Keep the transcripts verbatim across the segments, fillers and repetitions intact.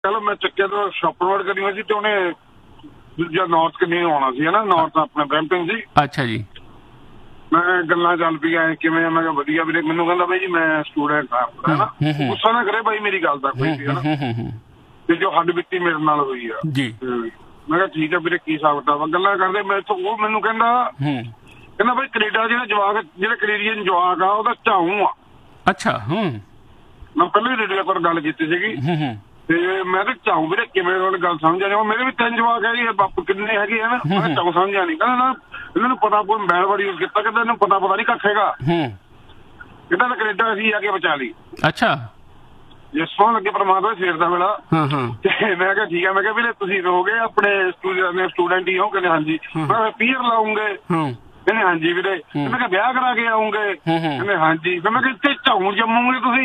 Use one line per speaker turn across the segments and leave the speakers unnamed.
ਚਲੋ ਮੈਂ ਚੱਕਿਆ ਤੋਂ ਸ਼ਾਪਰਵਰਡ ਕਰੀ ਹੋਈ ਸੀ ਤੇ ਉਹਨੇ ਦੂਜਾ ਨਾਰਥ ਕਿੰਨੀ ਆਉਣਾ ਸੀ ਨਾ, ਨਾਰਥ ਆਪਣੇ ਬਰੈਂਪਟਨ ਸੀ।
ਅੱਛਾ ਜੀ।
ਮੈਂ ਗੱਲਾਂ ਚੱਲ ਪਈਆਂ ਕਿਵੇਂ, ਮੈਂ ਕਿਹਾ ਵਧੀਆ ਵੀਰੇ। ਮੈਨੂੰ ਕਹਿੰਦਾ ਬਾਈ ਜੀ ਮੈਂ ਸਟੂਡੈਂਟ ਹਾਂ ਨਾ, ਗੁੱਸਾ ਨਾ ਕਰੇ ਬਾਈ ਮੇਰੀ ਗੱਲ ਦਾ ਕੋਈ ਵੀ ਹੈ ਨਾ, ਤੇ ਜੋ ਹੱਡ ਬਿੱਤੀ ਮੇਰੇ ਨਾਲ ਹੋਈ ਆ ਜੀ। ਮੈਂ ਕਿਹਾ ਠੀਕ ਆ ਵੀਰੇ, ਕੀ ਹਿਸਾਬ ਕਿਤਾਬ ਆ। ਗੱਲਾਂ ਕਰਦੇ ਮੈਂ ਉਹ ਮੈਨੂੰ ਕਹਿੰਦਾ ਕਹਿੰਦਾ ਬਾਈ ਕੈਨੇਡਾ ਜਿਹੜਾ ਜਵਾਕ, ਜਿਹੜਾ ਕੈਨੇਡੀਅਨ ਜਵਾਕ ਆ ਉਹਦਾ ਝਾਊ ਆ।
ਅੱਛਾ। ਹੂੰ
ਮੈਂ ਪਹਿਲਾਂ ਵੀ ਰੇਡੀਓ ਪਰ ਗੱਲ ਕੀਤੀ ਸੀਗੀ ਤੇ ਮੈਂ ਤਾਂ ਝਾਊ ਵੀਰੇ ਕਿਵੇਂ ਉਹਨੇ ਗੱਲ ਸਮਝ ਆ ਜਾਵਾਂ। ਮੇਰੇ ਵੀ ਤਿੰਨ ਜਵਾਕ ਹੈਗੇ ਆ, ਬਾਪੂ ਕਿੰਨੇ ਹੈਗੇ ਆ ਨਾ, ਮੈਂ ਝਾਊ ਸਮਝਿਆ ਨਹੀਂ। ਕਹਿੰਦਾ ਨਾ ਇਹਨਾਂ ਨੂੰ ਪਤਾ ਕੋਈ ਮੋਬਾਈਲ ਬੜੀ ਯੂਜ਼ ਕੀਤਾ, ਕਹਿੰਦਾ ਇਹਨੂੰ ਪਤਾ ਪਤਾ ਨਹੀਂ ਕੱਖ ਹੈਗਾ। ਕਹਿੰਦਾ ਤਾਂ ਕੈਨੇਡਾ ਅਸੀਂ ਆ ਕੇ ਬਚਾ ਲਈ। ਅੱਛਾ। ਜੇ ਸੌਣ ਲੱਗੇ ਪਰਮਾਤਮਾ ਸਵੇਰ ਦਾ ਵੇਲਾ। ਤੇ ਮੈਂ ਕਿਹਾ ਠੀਕ ਆ। ਮੈਂ ਕਿਹਾ ਵੀਰੇ ਤੁਸੀਂ ਰਹੋਗੇ ਆਪਣੇ ਸਟੂਡੈਂਟ ਹੀ ਹੋ? ਕਹਿੰਦੇ ਹਾਂਜੀ। ਮੈਂ ਪੀਅਰ ਲਾਉਂਗੇ? ਕਹਿੰਦੇ ਹਾਂਜੀ ਵੀਰੇ। ਮੈਂ ਕਿਹਾ ਵਿਆਹ ਕਰਾ ਕੇ ਆਉਂਗੇ? ਕਹਿੰਦੇ ਹਾਂਜੀ। ਫਿਰ ਮੈਂ ਕਿਹਾ ਇੱਥੇ ਝਾਊ ਜੰਮੋਗੇ ਤੁਸੀਂ?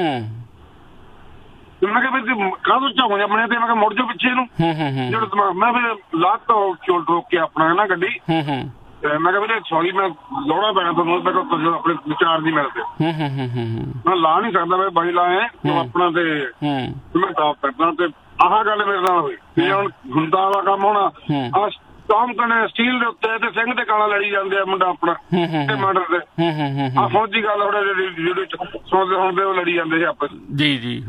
ਮੈਂ ਕਿਹਾ ਵੀ ਕਾਹਦੋਂ ਝਾਊ ਜੰਮਣੇ ਤੇ? ਮੈਂ ਕਿਹਾ ਮੁੜ ਜਾਓ ਪਿੱਛੇ ਨੂੰ ਜਿਹੜਾ ਦਿਮਾਗ। ਮੈਂ ਫਿਰ ਲਾਤ ਚੋਲ ਠੋਕ ਕੇ ਆਪਣਾ ਨਾ ਗੱਡੀ। ਮੈਂ ਕਿਹਾ ਵੀਰੇ ਸੌਰੀ ਮੈਂ ਲਾਉਣਾ ਪੈਣਾ ਤੁਹਾਨੂੰ, ਮੈਂ ਕਿਹਾ ਆਪਣੇ ਵਿਚਾਰ ਨਹੀਂ ਮਿਲਦੇ, ਮੈਂ ਲਾ ਨਹੀਂ ਸਕਦਾ। ਮੈਂ ਬਾਈ ਲਾਇਆ ਆਪਣਾ ਤੇ ਮੈਂ ਟਾਪ ਕਰਦਾ ਤੇ ਆਹ ਗੱਲ ਮੇਰੇ ਨਾਲ ਹੋਈ। ਤੇ ਹੁਣ ਗੁੰਦਾ ਵਾਲਾ ਕੰਮ ਹੋਣਾ ਆਹ ਕੰਮ ਕਰਨੇ ਸਟੀਲ ਦੇ ਉੱਤੇ ਤੇ ਸਿੰਘ ਤੇ ਕਾਲਾ ਲੜੀ ਜਾਂਦੇ ਆ ਮੁੰਡਾ ਆਪਣਾ ਤੇ ਮਰਡਰ ਤੇ ਆਹ ਫੌਜੀ ਗੱਲ ਹੋ ਜਿਹੜੀ ਸੁਣਦੇ ਸੁਣਦੇ ਉਹ ਲੜੀ ਜਾਂਦੇ ਸੀ ਆਪਸ ਜੀ ਜੀ।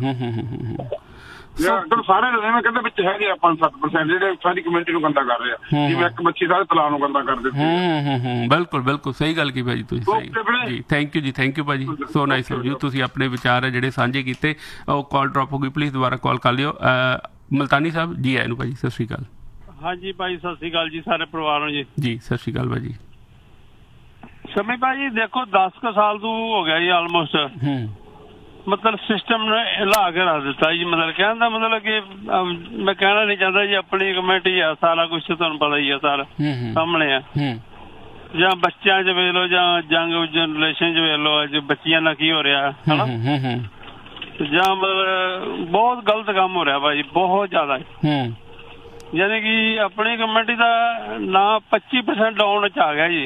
ਸਾਰੇ ਮੈਂ ਕਹਿੰਦਾ ਵਿੱਚ ਹੈਗੇ ਆ ਪੰਜ ਸੱਤ ਪਰਸੈਂਟ ਜਿਹੜੇ ਸਾਰੀ ਕਮਿਊਨਿਟੀ ਨੂੰ ਗੰਦਾ ਕਰ ਰਹੇ ਆ, ਜਿਵੇਂ ਇੱਕ ਬੱਚੀ ਸਾਰੇ ਤਲਾਅ ਨੂੰ ਗੰਦਾ ਕਰ ਦਿੱਤੇ। ਬਿਲਕੁਲ ਬਿਲਕੁਲ ਸਹੀ ਗੱਲ ਕੀ ਭਾਜੀ ਤੁਸੀਂ ਜੀ। ਥੈਂਕ ਯੂ ਜੀ, ਥੈਂਕ ਯੂ ਭਾਜੀ, ਸੋ ਨਾਈਸ ਆਫ ਯੂ। ਤੁਸੀਂ ਆਪਣੇ ਵਿਚਾਰ ਹੈ ਜਿਹੜੇ ਸਾਂਝੇ ਕੀਤੇ। ਉਹ ਕਾਲ ਡਰੋਪ ਹੋ ਗਈ, ਪਲੀਜ਼ ਦੁਬਾਰਾ ਕਾਲ ਕਰ ਲਿਓ। ਮਲਤਾਨੀ ਸਾਹਿਬ ਜੀ ਆਏ ਨੂੰ ਭਾਜੀ, ਸਤਿ ਸ਼੍ਰੀ ਅਕਾਲ।
ਹਾਂਜੀ ਭਾਈ ਸਤਿ ਸ਼੍ਰੀ ਅਕਾਲ ਜੀ, ਸਾਰੇ ਪਰਿਵਾਰ ਨੂੰ ਜੀ।
ਜੀ ਸਤਿ ਸ਼੍ਰੀ ਅਕਾਲ ਭਾਜੀ।
ਸ਼ਮੀ ਭਾਜੀ ਦੇਖੋ ਦਸ ਕੁ ਸਾਲ ਤੋਂ ਹੋ ਗਿਆ ਜੀ ਆਲਮੋਸਟ, ਮਤਲਬ ਸਿਸਟਮ ਨੇ ਹਿਲਾ ਕੇ ਰੱਖ ਦਿੱਤਾ ਜੀ। ਮਤਲਬ ਕਹਿਣ ਦਾ ਮਤਲਬ ਕਿ ਮੈਂ ਕਹਿਣਾ ਨਹੀਂ ਚਾਹੁੰਦਾ ਜੀ, ਆਪਣੀ ਕਮੇਟੀ ਆ, ਸਾਰਾ ਕੁਛ ਤੁਹਾਨੂੰ ਪਤਾ ਹੀ ਆ, ਸਾਰਾ ਸਾਹਮਣੇ ਆ। ਜਾਂ ਬੱਚਿਆਂ 'ਚ ਵੇਖ ਲਓ ਜਾਂ ਯੰਗ ਜਨਰੇਸ਼ਨ 'ਚ ਵੇਖ ਲਓ ਅੱਜ ਬੱਚਿਆਂ ਨਾਲ ਕੀ ਹੋ ਰਿਹਾ ਹਨਾ, ਜਾਂ ਮਤਲਬ ਬਹੁਤ ਗਲਤ ਕੰਮ ਹੋ ਰਿਹਾ ਭਾਜੀ, ਬਹੁਤ ਜ਼ਿਆਦਾ। ਯਾਨੀ ਕਿ ਆਪਣੀ ਕਮੇਟੀ ਦਾ ਨਾ ਪੱਚੀ ਪਰਸੈਂਟ ਡਾਊਨ 'ਚ ਆ ਗਿਆ ਜੀ।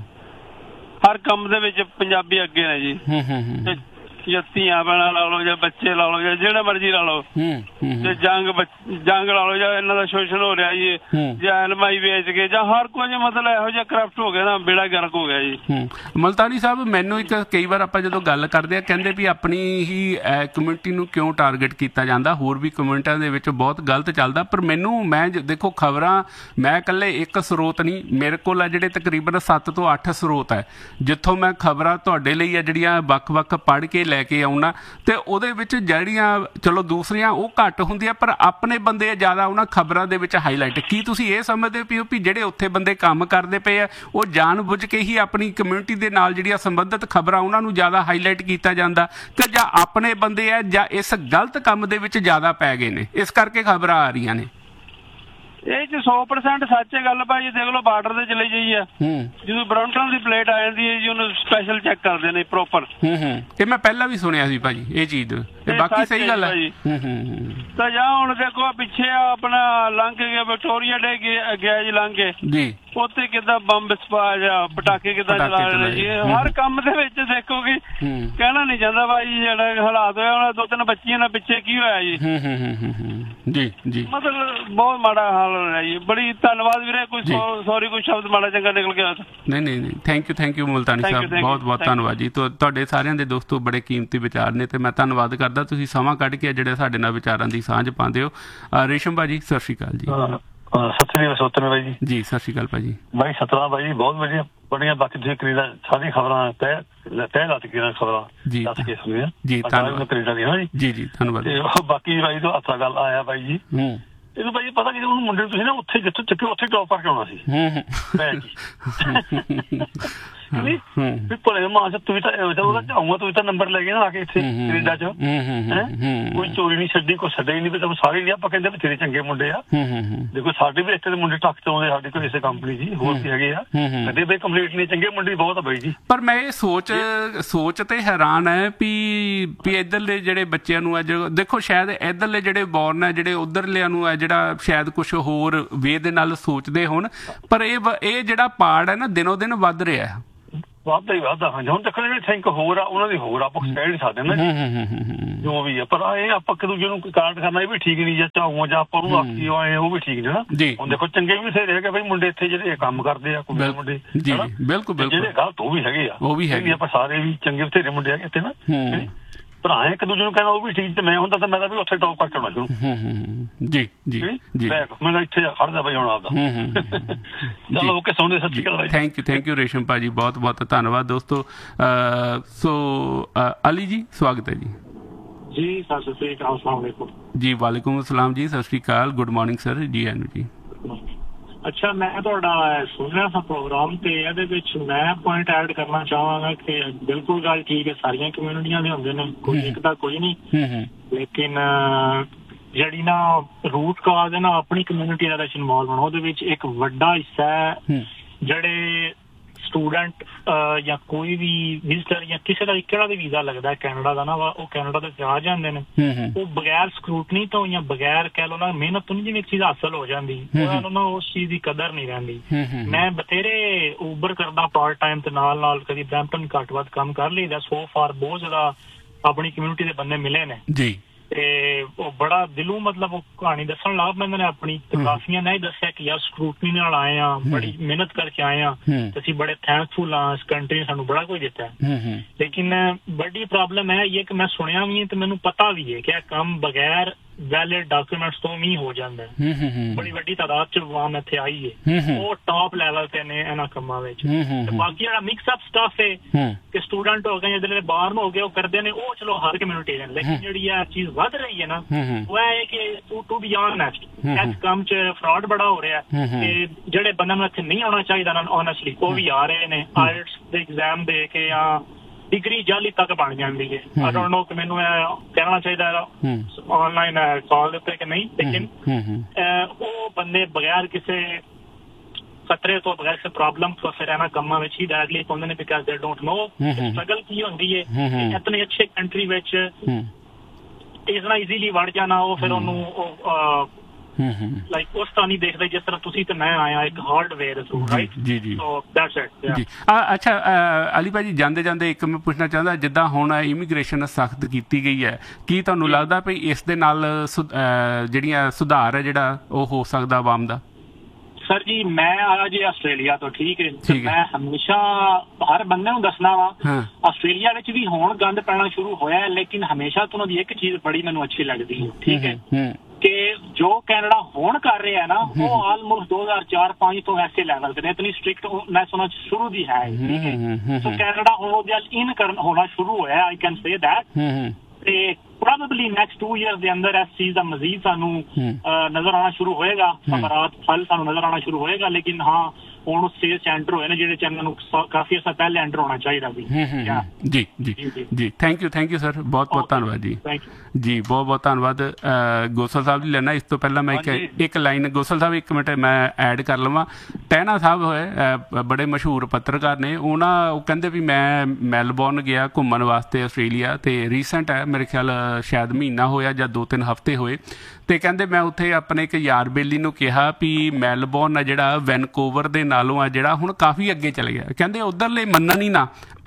ਹਰ ਕੰਮ ਦੇ ਵਿੱਚ ਪੰਜਾਬੀ ਅੱਗੇ ਨੇ ਜੀ। ਜਾਂ ਧੀਆਂ ਭੈਣਾਂ ਲਾ ਲਓ ਜਾਂ ਬੱਚੇ ਲਾ ਲਓ ਜਾਂ ਜਿਹੜਾ ਮਰਜ਼ੀ ਲਾ ਲਓ, ਤੇ ਜੰਗ ਜੰਗ ਲਾ ਲਓ ਜਾਂ ਇਹਨਾਂ ਦਾ ਸ਼ੋਸ਼ਣ ਹੋ ਰਿਹਾ ਜੀ, ਜਾਂ ਐਲਮਾਈ ਵੇਚ ਕੇ ਜਾਂ ਹਰ ਕੁਝ ਮਤਲਬ ਇਹੋ ਜਿਹਾ ਕਰਪਟ ਹੋ ਗਿਆ ਨਾ, ਬੇੜਾ ਗਰਕ ਹੋ ਗਿਆ ਜੀ।
ਮਲਤਾਨੀ ਸਾਹਿਬ ਮੈਨੂੰ ਇੱਕ ਕਈ ਵਾਰ ਆਪਾਂ ਜਦੋਂ ਗੱਲ ਕਰਦੇ ਆ ਕਹਿੰਦੇ ਵੀ ਆਪਣੀ ਹੀ ਕਮਿਊਨਿਟੀ ਨੂੰ ਕਿਉਂ ਟਾਰਗੇਟ ਕੀਤਾ ਜਾਂਦਾ, ਹੋਰ ਵੀ ਕਮਿਊਨਿਟੀਆਂ ਦੇ ਵਿੱਚ ਬਹੁਤ ਗਲਤ ਚੱਲਦਾ। ਪਰ ਮੈਨੂੰ ਮੈਂ ਦੇਖੋ ਖਬਰਾਂ ਮੈਂ ਇਕੱਲੇ ਇੱਕ ਸਰੋਤ ਨਹੀਂ, ਮੇਰੇ ਕੋਲ ਆ ਜਿਹੜੇ ਤਕਰੀਬਨ ਸੱਤ ਤੋਂ ਅੱਠ ਸਰੋਤ ਹੈ ਜਿੱਥੋਂ ਮੈਂ ਖਬਰਾਂ ਤੁਹਾਡੇ ਲਈ ਆ ਜਿਹੜੀਆਂ ਵੱਖ ਵੱਖ ਪੜ੍ਹ ਕੇ ਲੈ ਕੇ ਆਉਣਾ, ਤੇ ਉਹਦੇ ਵਿੱਚ ਜਿਹੜੀਆਂ ਚਲੋ ਦੂਸਰੀਆਂ ਉਹ ਘੱਟ ਹੁੰਦੀਆਂ ਪਰ ਆਪਣੇ ਬੰਦੇ ਜ਼ਿਆਦਾ ਉਹਨਾਂ ਖਬਰਾਂ ਦੇ ਵਿੱਚ ਹਾਈਲਾਈਟ। ਕੀ ਤੁਸੀਂ ਇਹ ਸਮਝਦੇ ਪਏ ਹੋ ਵੀ ਜਿਹੜੇ ਉੱਥੇ ਬੰਦੇ ਕੰਮ ਕਰਦੇ ਪਏ ਆ ਉਹ ਜਾਣ ਬੁੱਝ ਕੇ ਹੀ ਆਪਣੀ ਕਮਿਊਨਿਟੀ ਦੇ ਨਾਲ ਜਿਹੜੀਆਂ ਸੰਬੰਧਿਤ ਖਬਰਾਂ ਉਹਨਾਂ ਨੂੰ ਜ਼ਿਆਦਾ ਹਾਈਲਾਈਟ ਕੀਤਾ ਜਾਂਦਾ, ਕਿ ਜਾਂ ਆਪਣੇ ਬੰਦੇ ਆ ਜਾਂ ਇਸ ਗਲਤ ਕੰਮ ਦੇ ਵਿੱਚ ਜ਼ਿਆਦਾ ਪੈ ਗਏ ਨੇ ਇਸ ਕਰਕੇ ਖਬਰਾਂ ਆ ਰਹੀਆਂ ਨੇ?
ਇਹ ਚ ਸੌ ਪਰਸੈਂਟ ਸੱਚ ਹੈ ਗੱਲ ਭਾਜੀ। ਦੇਖ ਲਓ ਬਾਰਡਰ ਤੇ ਚਲੇ ਜਾਈਏ, ਜਦੋਂ ਬਰੌਂਟਨ ਦੀ ਪਲੇਟ ਆ ਜਾਂਦੀ ਹੈ ਜੀ ਉਹਨੂੰ ਸਪੈਸ਼ਲ ਚੈੱਕ ਕਰਦੇ ਨੇ ਪ੍ਰੋਪਰ।
ਇਹ ਮੈਂ ਪਹਿਲਾਂ ਵੀ ਸੁਣਿਆ ਸੀ ਭਾਜੀ ਇਹ ਚੀਜ਼, ਇਹ ਬਾਕੀ ਸਹੀ ਗੱਲ ਹੈ।
ਤਾਂ ਜਾਂ ਹੁਣ ਦੇਖੋ ਪਿੱਛੇ ਆਪਣਾ ਲੰਘ ਗਿਆ ਵਿਕਟੋਰੀਆ ਡੇ ਗਿਆ ਜੀ, ਲੰਘ ਕੇ ਜੀ ਉੱਥੇ ਕਿੱਦਾਂ ਬੰਬ ਜਾਂ ਪਟਾਕੇ ਕਿੱਦਾਂ ਚਲਾ ਰਹੇ ਨੇ ਜੀ। ਹਰ ਕੰਮ ਦੇ ਵਿੱਚ ਦੇਖੋ ਕਿ ਕਹਿਣਾ ਨਹੀਂ ਚਾਹੁੰਦਾ ਭਾਜੀ ਜਿਹੜਾ ਹਾਲਾਤ ਹੋਇਆ ਉਹਨਾਂ ਦੋ ਤਿੰਨ ਬੱਚੀਆਂ ਨਾਲ ਪਿੱਛੇ ਕੀ ਹੋਇਆ ਜੀ
ਜੀ ਜੀ
ਮਤਲਬ ਬਹੁਤ ਮਾੜਾ ਹਾਲ ਹੋ ਰਿਹਾ ਜੀ। ਬੜੀ ਧੰਨਵਾਦ ਵੀਰੇ, ਕੋਈ ਸੌਰੀ ਕੋਈ ਸ਼ਬਦ ਮਾੜਾ ਚੰਗਾ ਨਿਕਲ ਗਿਆ।
ਨਹੀਂ ਨਹੀਂ ਨਹੀਂ thank you thank you Multani ਸਾਹਿਬ, ਬਹੁਤ ਬਹੁਤ ਧੰਨਵਾਦ ਜੀ। ਤੁਹਾਡੇ ਸਾਰਿਆਂ ਦੇ ਦੋਸਤੋ ਬੜੇ ਕੀਮਤੀ ਵਿਚਾਰ ਨੇ ਤੇ ਮੈਂ ਧੰਨਵਾਦ ਕਰਦਾ ਤੁਸੀਂ ਸਮਾਂ ਕੱਢ ਕੇ ਜਿਹੜੇ ਸਾਡੇ ਨਾਲ ਵਿਚਾਰਾਂ ਦੀ ਸਾਂਝ ਪਾਉਂਦੇ ਹੋ। ਰੇਸ਼ਮ ਭਾਜੀ ਸਤਿ ਸ਼੍ਰੀ ਅਕਾਲ ਜੀ।
ਸਤਿ ਸ੍ਰੀ ਅਕਾਲ ਬਾਈ ਜੀ।
ਜੀ ਸਤਿ ਸ਼੍ਰੀ ਅਕਾਲ ਭਾਜੀ।
ਬਾਈ ਸਤਨਾਮ ਬਾਈ ਜੀ ਬਹੁਤ ਵਧੀਆ ਬਣੀਆਂ, ਬਾਕੀ ਤੁਸੀਂ ਕੈਨੇਡਾ ਸਾਰੀਆਂ ਖਬਰਾਂ ਤੈਅ ਤੈਅ ਲਾ ਚੁੱਕੀਆਂ ਖਬਰਾਂ ਦੱਸ ਕੇ ਸੁਣੀਆਂ ਜੀ, ਧੰਨਵਾਦ ਕੈਨੇਡਾ ਦੀਆਂ ਜੀ। ਜੀ ਜੀ ਧੰਨਵਾਦ। ਤੇ ਬਾਕੀ ਬਾਈ ਤੋਂ ਹੱਥਾਂ ਗੱਲ ਆਇਆ ਬਾਈ ਜੀ, ਇਹਨੂੰ ਭਾਈ ਪਤਾ ਕਿ ਉਹਨੂੰ ਮੁੰਡੇ ਨੂੰ ਤੁਸੀਂ ਨਾ ਉੱਥੇ ਜਿੱਥੋਂ ਚੱਕੇ ਉੱਥੇ ਟੌਪ ਕਰਕੇ ਆਉਣਾ ਸੀ ਵੀ ਭਲੇ ਮਾਂ ਤੂੰ ਵੀ ਤਾਂ ਉਹਦਾ ਚਾਹੂੰਗਾ ਤੂੰ ਵੀ ਤਾਂ ਨੰਬਰ ਲੈ ਕੇ ਨਾ ਆ ਕੇ ਇੱਥੇ ਕੈਨੇਡਾ ਚ ਕੋਈ ਚੋਰੀ ਨਹੀਂ ਛੱਡੀ, ਕੋਈ ਛੱਡੇ ਹੀ ਨਹੀਂ, ਸਾਰੇ ਨਹੀਂ ਆਪਾਂ ਕਹਿੰਦੇ ਵੀ ਤੇਰੇ ਚੰਗੇ ਮੁੰਡੇ ਆ। ਦੇਖੋ ਸਾਡੇ ਵੀ ਇੱਥੇ ਦੇ ਮੁੰਡੇ ਟੱਕ ਚ ਆਉਂਦੇ ਸਾਡੇ ਕੋਲ ਇਸੇ ਕੰਪਨੀ ਜੀ, ਹੋਰ ਵੀ ਹੈਗੇ ਆ, ਕਦੇ ਬਈ ਕੰਪਲੀਟ ਨਹੀਂ, ਚੰਗੇ ਮੁੰਡੇ ਬਹੁਤ ਆ ਬਾਈ ਜੀ।
ਪਰ ਮੈਂ ਇਹ ਸੋਚ ਸੋਚ ਤੇ ਹੈਰਾਨ ਹੈ ਵੀ ਵੀ ਇੱਧਰਲੇ ਜਿਹੜੇ ਬੱਚਿਆਂ ਨੂੰ ਅੱਜ ਦੇਖੋ ਸ਼ਾਇਦ ਇੱਧਰਲੇ ਜਿਹੜੇ ਬੋਰਨ ਹੈ ਜਿਹੜੇ ਉੱਧਰਲਿਆਂ ਨੂੰ ਹੈ ਜਿਹੜਾ ਸ਼ਾਇਦ ਕੁਛ ਹੋਰ ਵੇ ਦੇ ਨਾਲ ਸੋਚਦੇ ਹੋਣ, ਪਰ ਇਹ ਇਹ ਜਿਹੜਾ ਪਾੜ ਹੈ ਨਾ ਦਿਨੋਂ ਦਿਨ ਵੱਧ ਰਿਹਾ।
ਵਾਧਾ ਹੀ ਵਾਧਾ। ਹਾਂਜੀ ਹੁਣ ਦੇਖੋ ਜਿਹੜੇ ਥਿੰਕ ਹੋਰ ਆ ਉਹਨਾਂ ਦੀ ਹੋਰ ਆਪਾਂ ਕਹਿ ਨਹੀਂ ਸਕਦੇ ਨਾ ਜੋ ਵੀ ਆ, ਪਰ ਇਹ ਆਪਾਂ ਇੱਕ ਦੂਜੇ ਨੂੰ ਕਾਰਡ ਕਰਨਾ ਇਹ ਵੀ ਠੀਕ ਨਹੀਂ, ਜਾਂ ਚਾਹੂਆਂ ਜਾਂ ਆਪਾਂ ਉਹਨੂੰ ਆਖੀ ਆਏ ਉਹ ਵੀ ਠੀਕ ਨਹੀਂ ਨਾ। ਹੁਣ ਦੇਖੋ ਚੰਗੇ ਵੀ ਬਥੇਰੇ ਹੈਗੇ ਬਈ ਮੁੰਡੇ ਇੱਥੇ ਜਿਹੜੇ ਕੰਮ ਕਰਦੇ ਆ, ਕੁੜੀਆਂ ਮੁੰਡੇ
ਬਿਲਕੁਲ ਬਿਲਕੁਲ,
ਜਿਹੜੇ ਗਲਤ ਉਹ ਵੀ ਹੈਗੇ ਆ,
ਉਹ ਵੀ ਹੈਗੇ,
ਆਪਾਂ ਸਾਰੇ ਵੀ ਚੰਗੇ ਬਥੇਰੇ ਮੁੰਡੇ ਹੈਗੇ ਇੱਥੇ ਨਾ ਭਰਾ ਇੱਕ ਦੂਜੇ ਨੂੰ ਕਹਿੰਦਾ ਉਹ ਵੀ ਠੀਕ, ਤੇ ਮੈਂ ਹੁੰਦਾ ਤਾਂ ਮੈਂ ਤਾਂ ਵੀ ਉੱਥੇ ਟੌਪ ਕਰਕੇ ਆਉਣਾ ਸ਼ੁਰੂ।
ਜੀ ਜੀ ਜੀ
ਮੈਂ ਇੱਥੇ ਖੜਦਾ ਬਈ ਹੁਣ ਆਪਦਾ। ਚਲੋ ਓਕੇ, ਸੋਹਣੇ, ਸਤਿ ਸ਼੍ਰੀ ਅਕਾਲ।
ਥੈਂਕ ਯੂ ਥੈਂਕ ਯੂ ਰੇਸ਼ਮ ਭਾਜੀ, ਬਹੁਤ ਬਹੁਤ ਧੰਨਵਾਦ ਦੋਸਤੋ। ਸੋ ਅਲੀ ਜੀ ਸਵਾਗਤ ਹੈ ਜੀ।
ਜੀ ਸਤਿ ਸ਼੍ਰੀ ਅਕਾਲ, ਅਸਲਾਮ ਵਾਲੇਕੁਮ
ਜੀ। ਵਾਲੇਕੁਮ ਅਸਲਾਮ ਜੀ, ਸਤਿ ਸ਼੍ਰੀ ਅਕਾਲ, ਗੁੱਡ ਮਾਰਨਿੰਗ ਸਰ ਜੀ। ਆਨੂੰ ਜੀ।
ਅੱਛਾ, ਮੈਂ ਤੁਹਾਡਾ ਸੁਣ ਰਿਹਾ ਸਾਂ ਪ੍ਰੋਗਰਾਮ, ਤੇ ਇਹਦੇ ਵਿੱਚ ਮੈਂ ਪੁਆਇੰਟ ਐਡ ਕਰਨਾ ਚਾਹਾਂਗਾ ਕਿ ਬਿਲਕੁਲ ਗੱਲ ਠੀਕ ਹੈ, ਸਾਰੀਆਂ ਕਮਿਊਨਿਟੀਆਂ ਦੇ ਹੁੰਦੇ ਨੇ, ਕੋਈ ਇੱਕ ਤਾਂ ਕੋਈ ਨਹੀਂ, ਲੇਕਿਨ ਜਿਹੜੀ ਨਾ ਰੂਟ ਕਾਜ਼ ਹੈ ਨਾ ਆਪਣੀ ਕਮਿਊਨਿਟੀ ਦਾ ਇਨਵੋਲਵ ਹੋਣਾ, ਉਹਦੇ ਵਿੱਚ ਇੱਕ ਵੱਡਾ ਹਿੱਸਾ ਹੈ ਜਿਹੜੇ ਸਟੂਡੈਂਟ ਜਾਂ ਕੋਈ ਵੀ ਵਿਜ਼ਟਰ ਜਾਂ ਕਿਸੇ ਦਾ ਕਿਹੜਾ ਵੀ ਵੀਜ਼ਾ ਲੱਗਦਾ ਕੈਨੇਡਾ ਦਾ ਨਾ, ਉਹ ਕੈਨੇਡਾ ਦੇ ਆ ਜਾਂਦੇ ਨੇ, ਉਹ ਬਗੈਰ ਸਕਰੂਟਨੀ ਤੋਂ ਜਾਂ ਬਗੈਰ ਕਹਿ ਲਓ ਨਾ ਮਿਹਨਤ ਤੋਂ ਨਹੀਂ, ਜਿਵੇਂ ਇੱਕ ਚੀਜ਼ ਹਾਸਲ ਹੋ ਜਾਂਦੀ ਉਹਨਾਂ ਨੂੰ ਨਾ ਉਸ ਚੀਜ਼ ਦੀ ਕਦਰ ਨਹੀਂ ਰਹਿੰਦੀ। ਮੈਂ ਬਥੇਰੇ ਉਬਰ ਕਰਦਾ ਪਾਰਟ ਟਾਈਮ ਤੇ ਨਾਲ ਨਾਲ, ਕਦੀ ਬਰੈਂਪਟਨ ਘੱਟ ਵੱਧ ਕੰਮ ਕਰ ਲਈਦਾ। ਸੋ ਫਾਰ ਬਹੁਤ ਜ਼ਿਆਦਾ ਆਪਣੀ ਕਮਿਊਨਿਟੀ ਦੇ ਬੰਦੇ ਮਿਲੇ ਨੇ ਜੀ, ਤੇ ਉਹ ਬੜਾ ਦਿਲੋਂ ਮਤਲਬ ਉਹ ਕਹਾਣੀ ਦੱਸਣ ਲੱਗ ਪੈਂਦੇ ਨੇ ਆਪਣੀ, ਤੇ ਕਾਫੀਆਂ ਨੇ ਦੱਸਿਆ ਕਿ ਯਾਰ ਸਕਰੂਟਨੀ ਨਾਲ ਆਏ ਆ, ਬੜੀ ਮਿਹਨਤ ਕਰਕੇ ਆਏ ਆ, ਤੇ ਅਸੀਂ ਬੜੇ ਥੈਂਕਫੁਲ ਆ, ਇਸ ਕੰਟਰੀ ਨੇ ਸਾਨੂੰ ਬੜਾ ਕੁਝ ਦਿੱਤਾ ਹੈ। ਲੇਕਿਨ ਵੱਡੀ ਪ੍ਰੋਬਲਮ ਹੈ ਇਹ ਕਿ ਮੈਂ ਸੁਣਿਆ ਵੀ ਹੈ ਤੇ ਮੈਨੂੰ ਪਤਾ ਵੀ ਹੈ ਕਿ ਇਹ ਕੰਮ ਬਗੈਰ ਵੈਲਿਡ ਡਾਕੂਮੈਂਟਸ ਤੋਂ ਵੀ ਹੋ ਜਾਂਦਾ ਹੈ। ਬੜੀ ਵੱਡੀ ਤਾਦਾਦ ਚ ਆਵਾਮ ਇੱਥੇ ਆਈ ਹੈ, ਉਹ ਟੌਪ ਲੈਵਲ ਤੇ ਨੇ ਇਹਨਾਂ ਕੰਮਾਂ ਵਿੱਚ। ਤੇ ਬਾਕੀ ਜਿਹੜਾ ਮਿਕਸ ਅਪ ਸਟਫ ਹੈ ਕਿ ਸਟੂਡੈਂਟ ਹੋ ਗਏ, ਜਿਹੜੇ ਬਾਹਰ ਹੋ ਗਏ, ਉਹ ਕਰਦੇ ਨੇ, ਉਹ ਚਲੋ ਹਰ ਕਮਿਊਨਿਟੀ ਨੇ, ਲੇਕਿਨ ਜਿਹੜੀ ਇਹ ਚੀਜ਼ ਵੱਧ ਰਹੀ ਹੈ ਨਾ ਉਹ ਹੈ ਕਿ ਟੂ ਬੀ ਆਨੈਸਟ ਇਸ ਕੰਮ ਚ ਫਰਾਡ ਬੜਾ ਹੋ ਰਿਹਾ ਤੇ ਜਿਹੜੇ ਬੰਦੇ ਨੂੰ ਇੱਥੇ ਨਹੀਂ ਆਉਣਾ ਚਾਹੀਦਾ ਨਾ ਓਨੈਸਟਲੀ ਉਹ ਵੀ ਆ ਰਹੇ ਨੇ, ਆਇਲਟਸ ਦੇ ਐਗਜ਼ਾਮ ਦੇ ਕੇ ਜਾਂ ਡਿਗਰੀ ਜਾਲੀ ਤੱਕ ਬਣ ਜਾਂਦੀ ਹੈ। ਆਈ ਡੋਂਟ ਨੋ ਕਿ ਮੈਨੂੰ ਇਹ ਕਹਿਣਾ ਚਾਹੀਦਾ ਆਨਲਾਈਨ ਕਾਲ ਦੇ ਉੱਤੇ ਕਿ ਨਹੀਂ, ਲੇਕਿਨ ਉਹ ਬੰਦੇ ਬਗੈਰ ਕਿਸੇ ਖਤਰੇ ਤੋਂ, ਬਗੈਰ ਕਿਸੇ ਪ੍ਰੋਬਲਮ ਤੋਂ ਫਿਰ ਇਹਨਾਂ ਕੰਮਾਂ ਵਿੱਚ ਹੀ ਡਾਇਰੈਕਟਲੀ ਪਾਉਂਦੇ ਨੇ, ਬਿਕਾਜ਼ ਦੇ ਡੋਂਟ ਨੋ ਸਟਰਗਲ ਕੀ ਹੁੰਦੀ ਹੈ ਇਤਨੇ ਅੱਛੇ ਕੰਟਰੀ ਵਿੱਚ ਇਸ ਤਰ੍ਹਾਂ ਈਜ਼ੀਲੀ ਵੜ ਜਾਣਾ। ਉਹ ਫਿਰ ਉਹਨੂੰ ਲਾਈਕ ਉਸ ਤਰ੍ਹਾਂ ਨਹੀਂ ਦੇਖਦੇ ਜਿਸ ਤਰ੍ਹਾਂ ਤੁਸੀਂ ਤੇ ਮੈਂ ਆਇਆ ਇੱਕ ਹਾਰਡਵੇਅਰ ਦੇ ਥਰੂ, ਰਾਈਟ? ਜੀ ਜੀ ਸੋ ਦੈਟਸ ਇਟ ਜੀ।
ਅੱਛਾ ਅਲੀ ਭਾਜੀ, ਜਾਂਦੇ ਜਾਂਦੇ ਇੱਕ ਮੈਂ ਪੁੱਛਣਾ ਚਾਹੁੰਦਾ, ਜਿੱਦਾਂ ਹੁਣ ਇਮੀਗ੍ਰੇਸ਼ਨ ਸਖਤ ਕੀਤੀ ਗਈ ਹੈ, ਕੀ ਤੁਹਾਨੂੰ ਲੱਗਦਾ ਵੀ ਇਸ ਦੇ ਨਾਲ ਜਿਹੜੀਆਂ ਸੁਧਾਰ ਹੈ ਜਿਹੜਾ ਉਹ ਹੋ ਸਕਦਾ ਆਵਾਮ ਦਾ?
ਸਰ ਜੀ, ਮੈਂ ਆਇਆ ਜੀ ਆਸਟ੍ਰੇਲੀਆ ਤੋਂ, ਠੀਕ ਹੈ, ਮੈਂ ਹਮੇਸ਼ਾ ਹਰ ਬੰਦੇ ਨੂੰ ਦੱਸਣਾ ਵਾ ਆਸਟ੍ਰੇਲੀਆ ਵਿੱਚ ਵੀ ਹੁਣ ਗੰਦ ਪੈਣਾ ਸ਼ੁਰੂ ਹੋਇਆ, ਲੇਕਿਨ ਹਮੇਸ਼ਾ ਤੋਂ ਉਹਨਾਂ ਦੀ ਇੱਕ ਚੀਜ਼ ਬੜੀ ਮੈਨੂੰ ਅੱਛੀ ਲੱਗਦੀ ਹੈ, ਠੀਕ ਹੈ, ਕਿ ਜੋ ਕੈਨੇਡਾ ਹੁਣ ਕਰ ਰਿਹਾ ਨਾ ਉਹ ਆਲਮੋਸਟ ਦੋ ਹਜ਼ਾਰ ਚਾਰ ਪੰਜ ਤੋਂ ਐਸੇ ਲੈਵਲ ਤੇ ਇਤਨੀ ਸਟ੍ਰਿਕਟ ਮੈਂ ਸੁਣਾ ਸ਼ੁਰੂ ਦੀ ਹੈ, ਠੀਕ ਹੈ। ਸੋ ਕੈਨੇਡਾ ਹੁਣ ਉਹਦੇ ਨਾਲ ਇਨ ਕਰਨ ਹੋਣਾ ਸ਼ੁਰੂ ਹੋਇਆ, ਆਈ ਕੈਨ ਸੇ ਦੈਟ, ਤੇ ਪ੍ਰੋਬੇਬਲੀ ਨੈਕਸਟ ਟੂ ਈਅਰਸ ਦੇ ਅੰਦਰ ਇਸ ਚੀਜ਼ ਦਾ ਮਜ਼ੀਦ ਸਾਨੂੰ ਨਜ਼ਰ ਆਉਣਾ ਸ਼ੁਰੂ ਹੋਏਗਾ, ਸਮਰਾਤ ਫਲ ਸਾਨੂੰ ਨਜ਼ਰ ਆਉਣਾ ਸ਼ੁਰੂ ਹੋਏਗਾ। ਲੇਕਿਨ ਹਾਂ ਹੁਣ ਸਟੇਜ ਚ ਐਂਟਰ ਹੋਏ ਨੇ ਜਿਹੜੇ ਚੈਨਲ ਨੂੰ ਕਾਫੀ ਅਰਸਾ ਪਹਿਲੇ ਐਂਟਰ ਹੋਣਾ ਚਾਹੀਦਾ ਸੀ।
ਜੀ ਜੀ ਜੀ, thank you thank you sir, ਬਹੁਤ ਬਹੁਤ ਧੰਨਵਾਦ ਜੀ। ਜੀ ਬਹੁਤ ਬਹੁਤ ਧੰਨਵਾਦ। ਗੋਸਲ ਸਾਹਿਬ ਜੀ ਲੈਣਾ, ਇਸ ਤੋਂ ਪਹਿਲਾਂ ਮੈਂ ਇੱਕ ਇੱਕ ਲਾਈਨ ਗੋਸਲ ਸਾਹਿਬ ਇੱਕ ਮਿੰਟ ਮੈਂ ਐਡ ਕਰ ਲਵਾਂ। ਟਹਿਣਾ ਸਾਹਿਬ ਹੋਏ ਬੜੇ ਮਸ਼ਹੂਰ ਪੱਤਰਕਾਰ ਨੇ, ਉਹਨਾਂ ਉਹ ਕਹਿੰਦੇ ਵੀ ਮੈਂ ਮੈਲਬੌਰਨ ਗਿਆ ਘੁੰਮਣ ਵਾਸਤੇ ਆਸਟ੍ਰੇਲੀਆ, ਤੇ ਰੀਸੈਂਟ ਹੈ ਮੇਰੇ ਖਿਆਲ ਸ਼ਾਇਦ ਮਹੀਨਾ ਹੋਇਆ ਜਾਂ ਦੋ ਤਿੰਨ ਹਫ਼ਤੇ ਹੋਏ, ਤੇ ਕਹਿੰਦੇ ਮੈਂ ਉੱਥੇ ਆਪਣੇ ਇੱਕ ਯਾਰ ਬੇਲੀ ਨੂੰ ਕਿਹਾ ਵੀ ਮੈਲਬੌਰਨ ਆ ਜਿਹੜਾ ਵੈਨਕੂਵਰ ਦੇ ਨਾਲੋਂ ਆ ਜਿਹੜਾ ਹੁਣ ਕਾਫੀ ਅੱਗੇ ਚਲੇ ਗਿਆ। ਕਹਿੰਦੇ ਉੱਧਰਲੇ ਮੰਨਣ ਹੀ ਨਾ,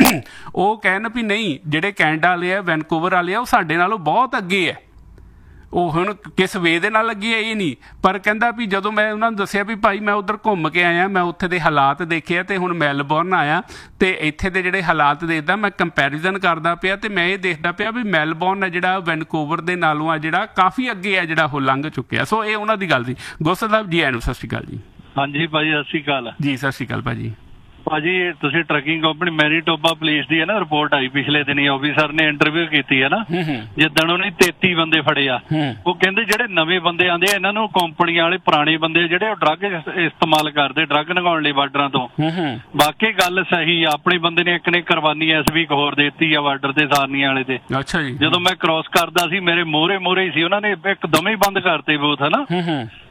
ਉਹ ਕਹਿਣ ਵੀ ਨਹੀਂ ਜਿਹੜੇ ਕੈਨੇਡਾ ਵਾਲੇ ਆ ਵੈਨਕੂਵਰ ਵਾਲੇ ਆ ਉਹ ਸਾਡੇ ਨਾਲੋਂ ਬਹੁਤ ਅੱਗੇ ਹੈ। ਉਹ ਹੁਣ ਕਿਸ ਵੇ ਦੇ ਨਾਲ ਲੱਗੀ ਹੈ ਇਹ ਨਹੀਂ, ਪਰ ਕਹਿੰਦਾ ਵੀ ਜਦੋਂ ਮੈਂ ਉਹਨਾਂ ਨੂੰ ਦੱਸਿਆ ਵੀ ਭਾਈ ਮੈਂ ਉੱਧਰ ਘੁੰਮ ਕੇ ਆਇਆ, ਮੈਂ ਉੱਥੇ ਦੇ ਹਾਲਾਤ ਦੇਖੇ ਆ, ਤੇ ਹੁਣ ਮੈਲਬੌਰਨ ਆਇਆ ਤੇ ਇੱਥੇ ਦੇ ਜਿਹੜੇ ਹਾਲਾਤ ਦੇਖਦਾ ਮੈਂ ਕੰਪੈਰੀਜ਼ਨ ਕਰਦਾ ਪਿਆ, ਤੇ ਮੈਂ ਇਹ ਦੇਖਦਾ ਪਿਆ ਵੀ ਮੈਲਬੌਰਨ ਹੈ ਜਿਹੜਾ ਵੈਨਕੂਵਰ ਦੇ ਨਾਲੋਂ ਆ ਜਿਹੜਾ ਕਾਫੀ ਅੱਗੇ ਹੈ, ਜਿਹੜਾ ਉਹ ਲੰਘ ਚੁੱਕਿਆ। ਸੋ ਇਹ ਉਹਨਾਂ ਦੀ ਗੱਲ ਸੀ। ਗੋਸਲ ਸਾਹਿਬ ਜੀ ਆਇਆਂ ਨੂੰ ਸਤਿ ਸ਼੍ਰੀ ਅਕਾਲ ਜੀ।
ਹਾਂਜੀ ਭਾਜੀ ਸਤਿ ਸ਼੍ਰੀ ਅਕਾਲ ਜੀ। ਸਤਿ
ਸ਼੍ਰੀ ਅਕਾਲ ਭਾਜੀ।
ਭਾਜੀ ਤੁਸੀਂ ਟਰੱਕਿੰਗ ਕੰਪਨੀ ਮੈਨੀਟੋਬਾ ਪੁਲਿਸ ਦੀ ਹੈ ਨਾ ਰਿਪੋਰਟ ਆਈ ਪਿਛਲੇ ਦਿਨੀ, ਆਫੀਸਰ ਨੇ ਇੰਟਰਵਿਊ ਕੀਤੀ ਹੈ ਨਾ, ਜਿੱਦਣ ਉਹਨੇ ਤੇਤੀ ਬੰਦੇ ਫੜੇ ਆ, ਉਹ ਕਹਿੰਦੇ ਜਿਹੜੇ ਨਵੇਂ ਬੰਦੇ ਆਉਂਦੇ ਆ ਇਹਨਾਂ ਨੂੰ ਕੰਪਨੀਆਂ ਵਾਲੇ ਪੁਰਾਣੇ ਬੰਦੇ ਜਿਹੜੇ ਉਹ ਡਰੱਗ ਇਸਤੇਮਾਲ ਕਰਦੇ, ਡਰੱਗ ਲਗਾਉਣ ਲਈ ਬਾਰਡਰਾਂ ਤੋਂ। ਬਾਕੀ ਗੱਲ ਸਹੀ ਆ, ਆਪਣੇ ਬੰਦੇ ਨੇ ਇੱਕ ਨੇ ਕੁਰਬਾਨੀ ਇਸ ਵੀਕ ਹੋਰ ਦੇਤੀ ਆ ਬਾਰਡਰ ਤੇ ਸਾਰਨੀਆਂ ਵਾਲੇ ਤੇ। ਜਦੋਂ ਮੈਂ ਕ੍ਰੋਸ ਕਰਦਾ ਸੀ ਮੇਰੇ ਮੋਹਰੇ ਮੋਹਰੇ ਹੀ ਸੀ, ਉਹਨਾਂ ਨੇ ਇੱਕਦਮ ਹੀ ਬੰਦ ਕਰਤੇ ਬੂਥ, ਹਨਾ।